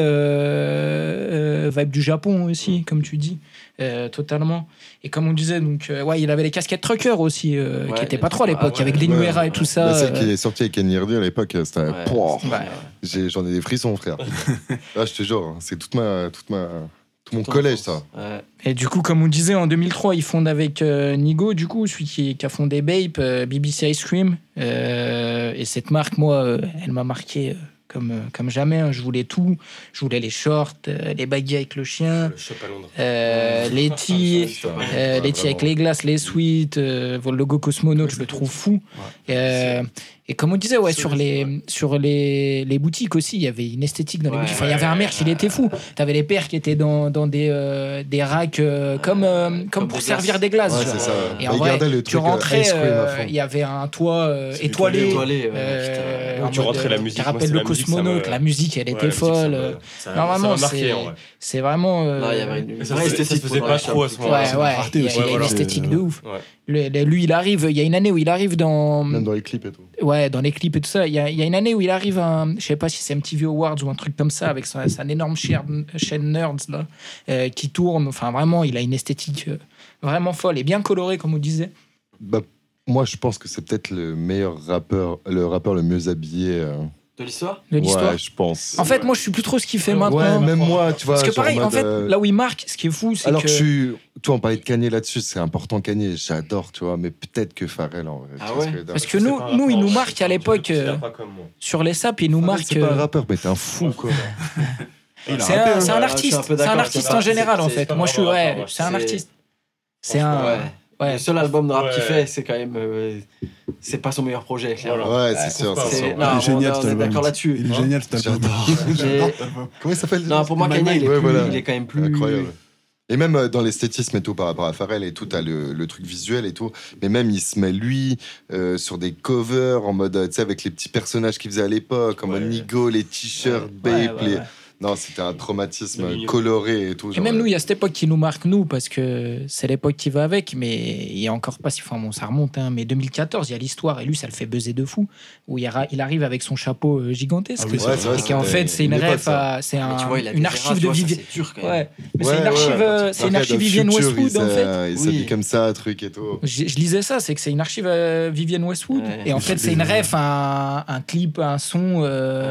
vibe du Japon aussi, comme tu dis. Totalement. Et comme on disait, donc, il avait les casquettes trucker aussi, qui n'étaient pas trop à l'époque, avec des Nuera et tout ça. Celle qui est sortie avec Kenny Hardy à l'époque, c'était. J'en ai des frissons, frère. Là, je te jure, c'est tout mon collège, ça. Ouais. Et du coup, comme on disait, en 2003, ils fondent avec Nigo, du coup, celui qui a fondé Bape, BBC Ice Cream. Et cette marque, moi, elle m'a marqué comme jamais. Je voulais tout. Je voulais les shorts, les baguilles avec le chien, le shop à Londres. les tees avec les glaces, les sweats, le logo Cosmonaut, je le trouve fou. Et comme on disait, sur les boutiques aussi, il y avait une esthétique dans les boutiques. Enfin, il y avait un merch, il était fou. T'avais les paires qui étaient dans des racks comme pour servir des glaces. Ouais, c'est ça. Et en vrai, tu rentrais, il y avait un toit étoilé. Tu rentrais la musique. Qui rappelle le Cosmonaute. La musique, elle était folle. Normalement, c'est vraiment. Il y avait une vraie esthétique. Ça se faisait pas trop à ce moment-là. Ouais, il y a une esthétique de ouf. Lui, il arrive, il y a une année où il arrive dans... Même dans les clips et tout. Ouais, dans les clips et tout ça. Il y a une année où il arrive je sais pas si c'est MTV Awards ou un truc comme ça, avec sa énorme chaîne Nerds, là, qui tourne. Enfin, vraiment, il a une esthétique vraiment folle et bien colorée, comme on disait. Moi, je pense que c'est peut-être le meilleur rappeur, le rappeur le mieux habillé... De l'histoire ? De l'histoire. Ouais, je pense. En fait, moi, je suis plus trop ce qu'il fait maintenant. Ouais, même moi, tu vois. Parce que pareil, en fait, là où il marque, ce qui est fou, c'est alors que toi, on parlait de Kanye là-dessus, c'est important Kanye, j'adore, tu vois, mais peut-être que Pharrell en vrai. Ah ouais. Parce que nous, il nous marque à l'époque, sur les sapes, il nous marque... C'est pas un rappeur, mais t'es un fou, quoi. C'est un artiste. C'est un artiste en général, en fait. Moi, je suis... Ouais, c'est un artiste. C'est un... Ouais. Le seul album de rap qu'il fait, c'est quand même. C'est pas son meilleur projet, clairement. Ouais, c'est sûr. Il est génial, on est d'accord là-dessus. Il est génial, cet album. Comment il s'appelle ? Non, pour moi, Kanye, il est quand même plus. Incroyable. Et même dans l'esthétisme et tout, par rapport à Pharrell et tout, t'as le truc visuel et tout. Mais même, il se met, lui, sur des covers en mode, tu sais, avec les petits personnages qu'il faisait à l'époque, en mode Nigo, les t-shirts, Bape, Non, c'était un traumatisme coloré et tout. Et même nous, il y a cette époque qui nous marque, nous, parce que c'est l'époque qui va avec, mais il y a encore pas si. Enfin, bon, ça remonte, hein, mais 2014, il y a l'histoire, et lui, ça le fait buzzer de fou, où il arrive avec son chapeau gigantesque. Ah oui, ouais, et qu'en fait, c'est une ref, c'est une archive de Vivienne. Ouais, mais c'est une archive Vivienne Westwood, en fait. Il s'habille comme ça, truc et tout. Je lisais ça, c'est que c'est une archive Vivienne Westwood, et en fait, c'est une ref, un clip, un son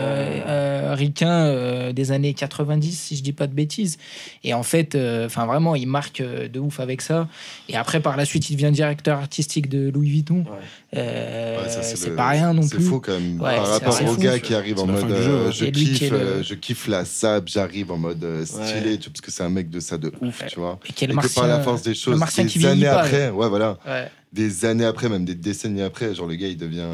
ricain des années 90, si je dis pas de bêtises. Et en fait, vraiment, il marque de ouf avec ça. Et après, par la suite, il devient directeur artistique de Louis Vuitton. C'est pas rien non plus. C'est fou quand même. Par rapport au gars qui arrive en mode je kiffe la sable, j'arrive en mode stylé, parce que c'est un mec de ça de ouf, tu vois. Et que par la force des choses, des années après, des années après, même des décennies après, genre le gars, il devient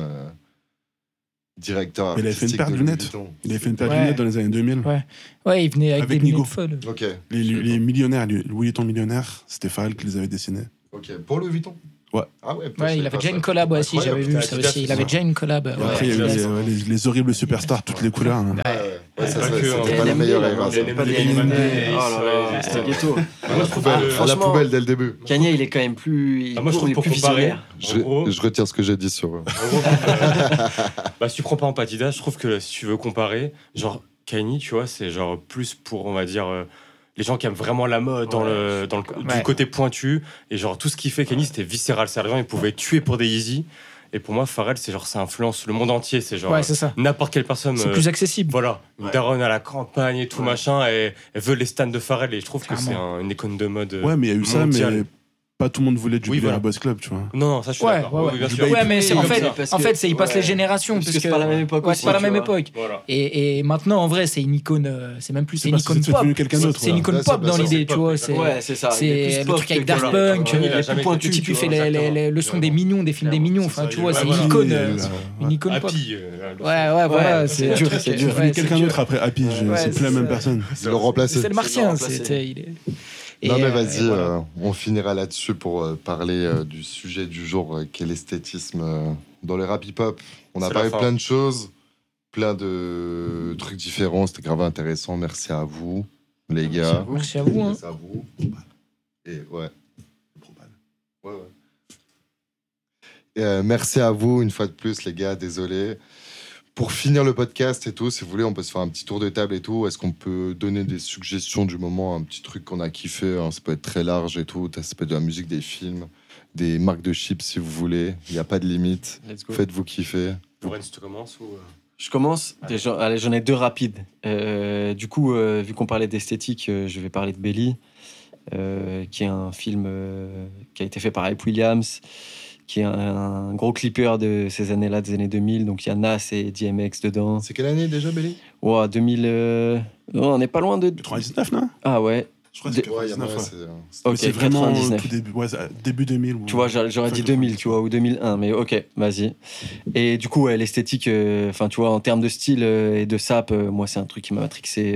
directeur artistique. Il avait fait une paire de lunettes. Il avait fait une paire de lunettes dans les années 2000. Ouais, il venait avec des lunettes folles. Ok. Les millionnaires, Louis Vuitton millionnaires, c'était Pharrell qui les avait dessinés. Ok. Pour Louis Vuitton. Ouais. Ah ouais. Il avait déjà une collab aussi, j'avais vu ça aussi. Il avait déjà une collab. Après, il y avait les horribles superstars, toutes les couleurs. C'était pas la meilleure erreur. Pas des NMD. Oh là là, c'était ghetto. À la poubelle dès le début. Kanye, il est quand même plus. Moi, je trouve pour comparer. Je retire ce que j'ai dit sur eux. Si tu prends pas en Adidas, je trouve que si tu veux comparer, genre Kanye, tu vois, c'est genre plus pour, on va dire, les gens qui aiment vraiment la mode du côté pointu. Et genre, tout ce qu'il fait, Kanye, c'était viscéral. C'est il pouvait tuer pour des Yeezy. Et pour moi, Pharrell, c'est genre, ça influence le monde entier. C'est genre, c'est ça. N'importe quelle personne. C'est plus accessible. Voilà. Une daronne à la campagne et tout machin. Et elle veut les stands de Pharrell. Et je trouve que c'est une icône de mode. Ouais, mais il y a eu ça, mondiale. Mais pas tout le monde voulait du à Boss Club, tu vois. Non, ça je suis d'accord. Bien sûr. Mais c'est en fait, il passe les générations. Parce que c'est pas la même époque. C'est pas la même époque. Et maintenant, en vrai, c'est une icône. C'est même plus une icône pop. C'est une icône pop dans l'idée, tu vois. C'est ça. C'est le truc avec Daft Punk. Le type, il fait le son des Mignons, des films des Mignons. Enfin, tu vois, c'est une icône pop. Ouais, voilà. C'est dur. C'est devenu quelqu'un d'autre après Happy. C'est plus la même personne. Ils l'ont remplacé. C'est le Martien. Non mais vas-y, on finira là-dessus pour parler du sujet du jour qui est l'esthétisme dans le rap hip-hop. On a parlé plein de choses, plein de trucs différents, c'était grave intéressant. Merci à vous, les gars. Merci à vous. Merci à vous. Et merci à vous une fois de plus, les gars, désolé. Pour finir le podcast et tout, si vous voulez, on peut se faire un petit tour de table et tout. Est-ce qu'on peut donner des suggestions du moment, un petit truc qu'on a kiffé, hein, ça peut être très large et tout. Ça peut être de la musique, des films, des marques de chips si vous voulez. Il n'y a pas de limite. Faites-vous kiffer. Lorenz, tu commences ou... Je commence. Allez, j'en ai deux rapides. Du coup, vu qu'on parlait d'esthétique, je vais parler de Belly, qui est un film qui a été fait par Hype Williams, qui est un gros clipper de ces années-là, des années 2000. Donc il y a Nas et DMX dedans. C'est quelle année déjà, Belly ? 2000. Non, on n'est pas loin de. 99, non ? Ah ouais. Je crois que c'est 99. C'est vraiment 99. Début 2000. Tu vois, j'aurais dit 2000, tu vois, ou 2001, mais ok, vas-y. Et du coup, l'esthétique, tu vois, en termes de style et de sap, moi, c'est un truc qui m'a matrixé.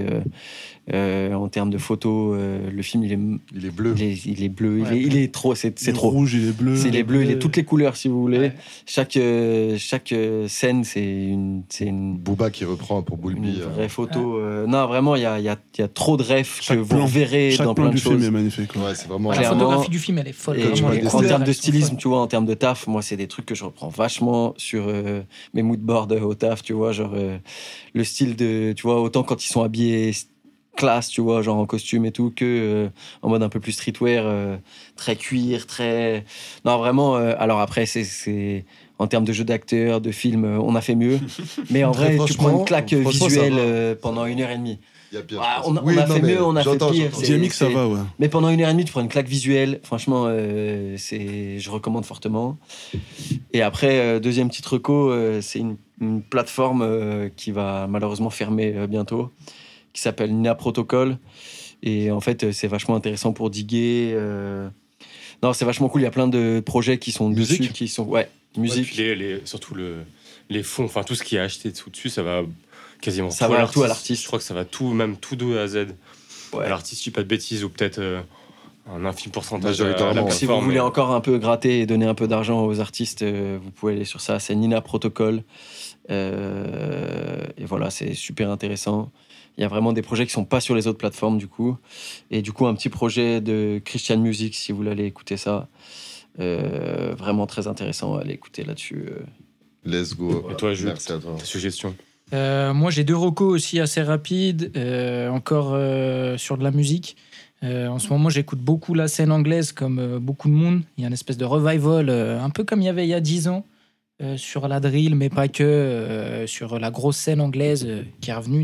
En termes de photos, le film, il est bleu. Il est bleu, il est trop, c'est trop. Rouge, il est bleu. Il est bleu, il est toutes les couleurs, si vous voulez. Chaque scène, c'est une Booba qui reprend pour Boulby. Une vraie photo. Non, vraiment, il y a trop de refs que vous verrez dans plein de choses. Chaque plan du film est magnifique. Ouais, c'est vraiment... La photographie du film, elle est folle. Et en termes de stylisme, tu vois, en termes de taf, moi, c'est des trucs que je reprends vachement sur mes moodboards au taf, tu vois, genre le style de, tu vois, autant quand ils sont habillés classe, tu vois, genre en costume et tout, que en mode un peu plus streetwear, très cuir, très... Non, vraiment, alors après, c'est... En termes de jeu d'acteur, de film, on a fait mieux. Mais en vrai, tu prends une claque visuelle pendant 1h30. On a fait mieux, on a fait pire. DMX, ça va, ouais. Mais pendant 1h30, tu prends une claque visuelle. Franchement, je recommande fortement. Et après, deuxième petite reco, c'est une plateforme qui va malheureusement fermer bientôt, qui s'appelle Nina Protocol. Et en fait, c'est vachement intéressant pour diguer. Non, c'est vachement cool. Il y a plein de projets qui sont dessus, qui sont... Ouais, musique. Ouais, surtout les fonds, enfin tout ce qui est acheté dessus, ça va quasiment ça va tout à l'artiste. Je crois que ça va tout, même tout de A à Z. Ouais. À l'artiste, je dis pas de bêtises, ou peut-être un infime pourcentage. Si vous voulez encore un peu gratter et donner un peu d'argent aux artistes, vous pouvez aller sur ça. C'est Nina Protocol. Et voilà, c'est super intéressant. Il y a vraiment des projets qui sont pas sur les autres plateformes, du coup. Et du coup, un petit projet de Christian Music, si vous voulez aller écouter ça. Vraiment très intéressant, allez écouter là-dessus. Let's go. Et toi, Jules, merci à toi. Ta suggestion? Moi, j'ai 2 recos aussi assez rapides, encore sur de la musique. En ce moment, j'écoute beaucoup la scène anglaise, comme beaucoup de monde. Il y a une espèce de revival, un peu comme il y avait il y a 10 ans, sur la drill, mais pas que, sur la grosse scène anglaise qui est revenue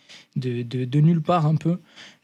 de nulle part un peu.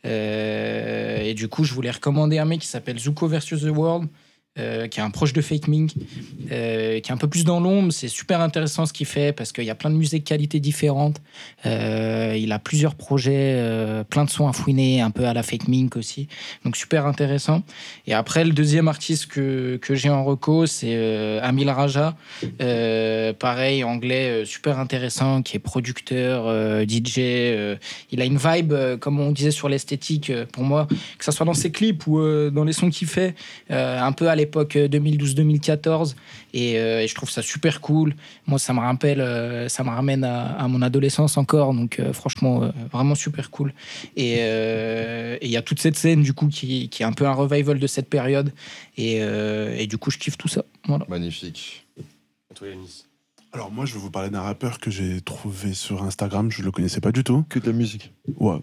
Et du coup, je voulais recommander un mec qui s'appelle Zuko vs. The World, qui est un proche de Fake Mink, qui est un peu plus dans l'ombre. C'est super intéressant ce qu'il fait parce qu'il y a plein de musiques de qualité différentes. Il a plusieurs projets, plein de sons à fouiner, un peu à la Fake Mink aussi. Donc super intéressant. Et après, le deuxième artiste que j'ai en reco, c'est Amil Raja. Pareil, anglais, super intéressant, qui est producteur, DJ. Il a une vibe, comme on disait sur l'esthétique, pour moi, que ça soit dans ses clips ou dans les sons qu'il fait, un peu à l'époque 2012-2014, et je trouve ça super cool. Moi, ça me ramène à mon adolescence encore, donc franchement, vraiment super cool. Et il y a toute cette scène, du coup, qui est un peu un revival de cette période, et du coup, je kiffe tout ça. Voilà. Magnifique. Et toi, Yanis? Alors moi, je vais vous parler d'un rappeur que j'ai trouvé sur Instagram, je le connaissais pas du tout. Que de la musique. Ouais.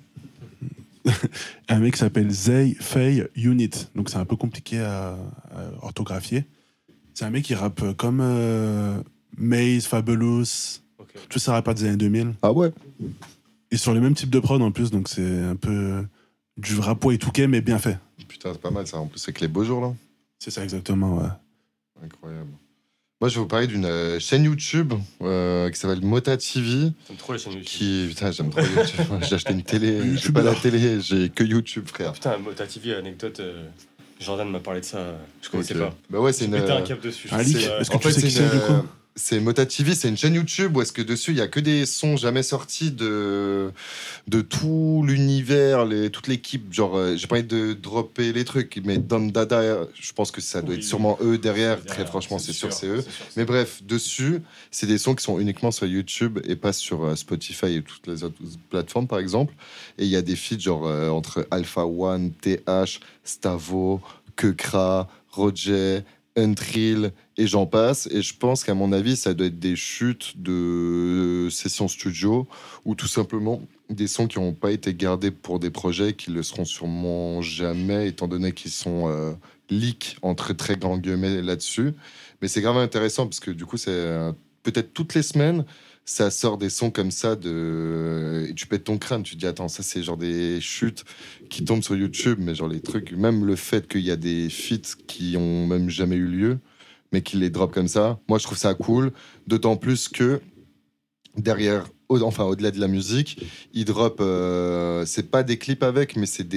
Un mec qui s'appelle Zay Fay Unit, donc c'est un peu compliqué à orthographier. C'est un mec qui rappe comme Maze, Fabulous, tous ces rappeurs des années 2000. Ah ouais. Et sur le même type de prod en plus, donc c'est un peu du rap et touquet, mais bien fait. Putain, c'est pas mal ça. En plus, c'est que les beaux jours là. C'est ça exactement, ouais. Incroyable. Moi, je vais vous parler d'une chaîne YouTube qui s'appelle Mota TV. J'aime trop les chaînes YouTube. Putain, j'aime trop YouTube. J'ai acheté une télé. J'ai pas la télé, j'ai que YouTube, frère. Putain, Mota TV, anecdote. Jordan m'a parlé de ça. Je connaissais pas. Bah ouais, c'est une. Pété un cap dessus. Est-ce que En tu fait, sais qui c'est du coup? C'est Mota TV, c'est une chaîne YouTube où est-ce que dessus il y a que des sons jamais sortis de tout l'univers, toute l'équipe. Genre, j'ai pas envie de dropper les trucs, mais Don Dada, je pense que ça doit être sûrement eux derrière. Très franchement, c'est sûr, c'est eux. Mais bref, dessus, c'est des sons qui sont uniquement sur YouTube et pas sur Spotify et toutes les autres plateformes, par exemple. Et il y a des feats genre entre Alpha One, TH, Stavo, Kekra, Roger, Untrill et j'en passe. Et je pense qu'à mon avis, ça doit être des chutes de sessions studio ou tout simplement des sons qui n'ont pas été gardés pour des projets qui le seront sûrement jamais, étant donné qu'ils sont leaks entre très grands guillemets là-dessus. Mais c'est grave intéressant parce que du coup, c'est peut-être toutes les semaines, ça sort des sons comme ça et tu pètes ton crâne, tu te dis attends, ça c'est genre des chutes qui tombent sur YouTube, mais genre les trucs, même le fait qu'il y a des feats qui ont même jamais eu lieu mais qui les drop comme ça, moi je trouve ça cool, d'autant plus que derrière, enfin au-delà de la musique, ils drop c'est pas des clips avec, mais c'est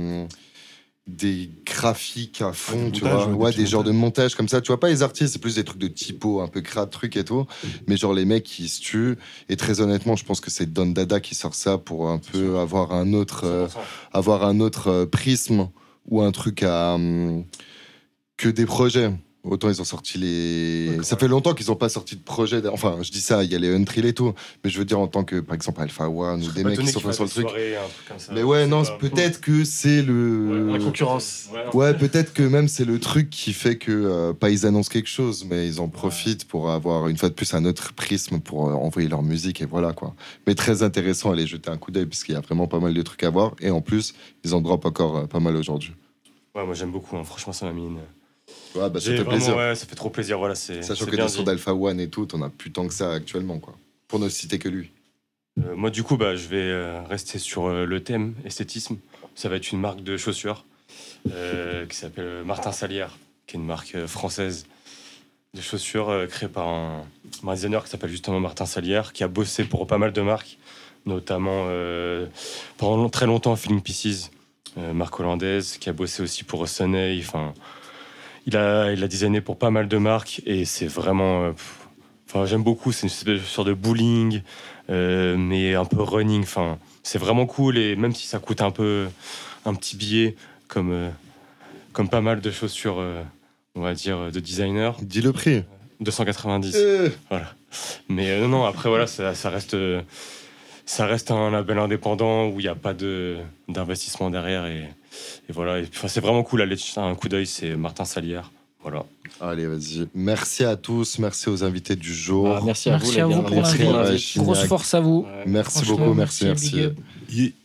des graphiques à fond, tu vois, ouais, des genres de montage comme ça, tu vois, pas les artistes, c'est plus des trucs de typo, un peu crade, trucs et tout, mais genre les mecs qui se tuent, et très honnêtement, je pense que c'est Don Dada qui sort ça pour un peu avoir un autre prisme ou un truc que des projets. Autant ils ont sorti ça fait longtemps qu'ils n'ont pas sorti de projet. Enfin, je dis ça, il y a les Untrill et tout. Mais je veux dire, en tant que, par exemple, Alpha One ou des mecs qui sont pas sur le truc. Mais ouais, non, peut-être que c'est la concurrence. Ouais, peut-être que même c'est le truc qui fait que, pas ils annoncent quelque chose, mais ils en profitent pour avoir une fois de plus un autre prisme pour envoyer leur musique et voilà quoi. Mais très intéressant, allez jeter un coup d'œil parce qu'il y a vraiment pas mal de trucs à voir. Et en plus, ils en drop encore pas mal aujourd'hui. Ouais, moi j'aime beaucoup, hein. Franchement, ça m'a mis une. Ouais, bah, ça fait plaisir. Ouais, ça fait trop plaisir. Voilà, sachant que des sons d'Alpha One et tout, on a plus tant que ça actuellement, quoi. Pour ne citer que lui. Moi, du coup, je vais rester sur le thème esthétisme. Ça va être une marque de chaussures qui s'appelle Martin Salière, qui est une marque française de chaussures créée par un designer qui s'appelle justement Martin Salière, qui a bossé pour pas mal de marques, notamment pendant très longtemps Feeling Pieces, marque hollandaise, qui a bossé aussi pour Sunny. Enfin. Il a designé pour pas mal de marques et c'est vraiment... j'aime beaucoup, c'est une sorte de bowling, mais un peu running. Enfin, c'est vraiment cool et même si ça coûte un petit billet, comme pas mal de chaussures, on va dire, de designer. Dis le prix. 290. Voilà. Mais non, après, voilà, ça reste un label indépendant où il n'y a pas d'investissement derrière. Et voilà. C'est vraiment cool. Allez jeter un coup d'œil, c'est Martin Salière. Voilà. Allez, vas-y. Merci à tous. Merci aux invités du jour. Merci à vous, les gars. Pour l'invite. Grosse force à vous. Merci beaucoup. Merci.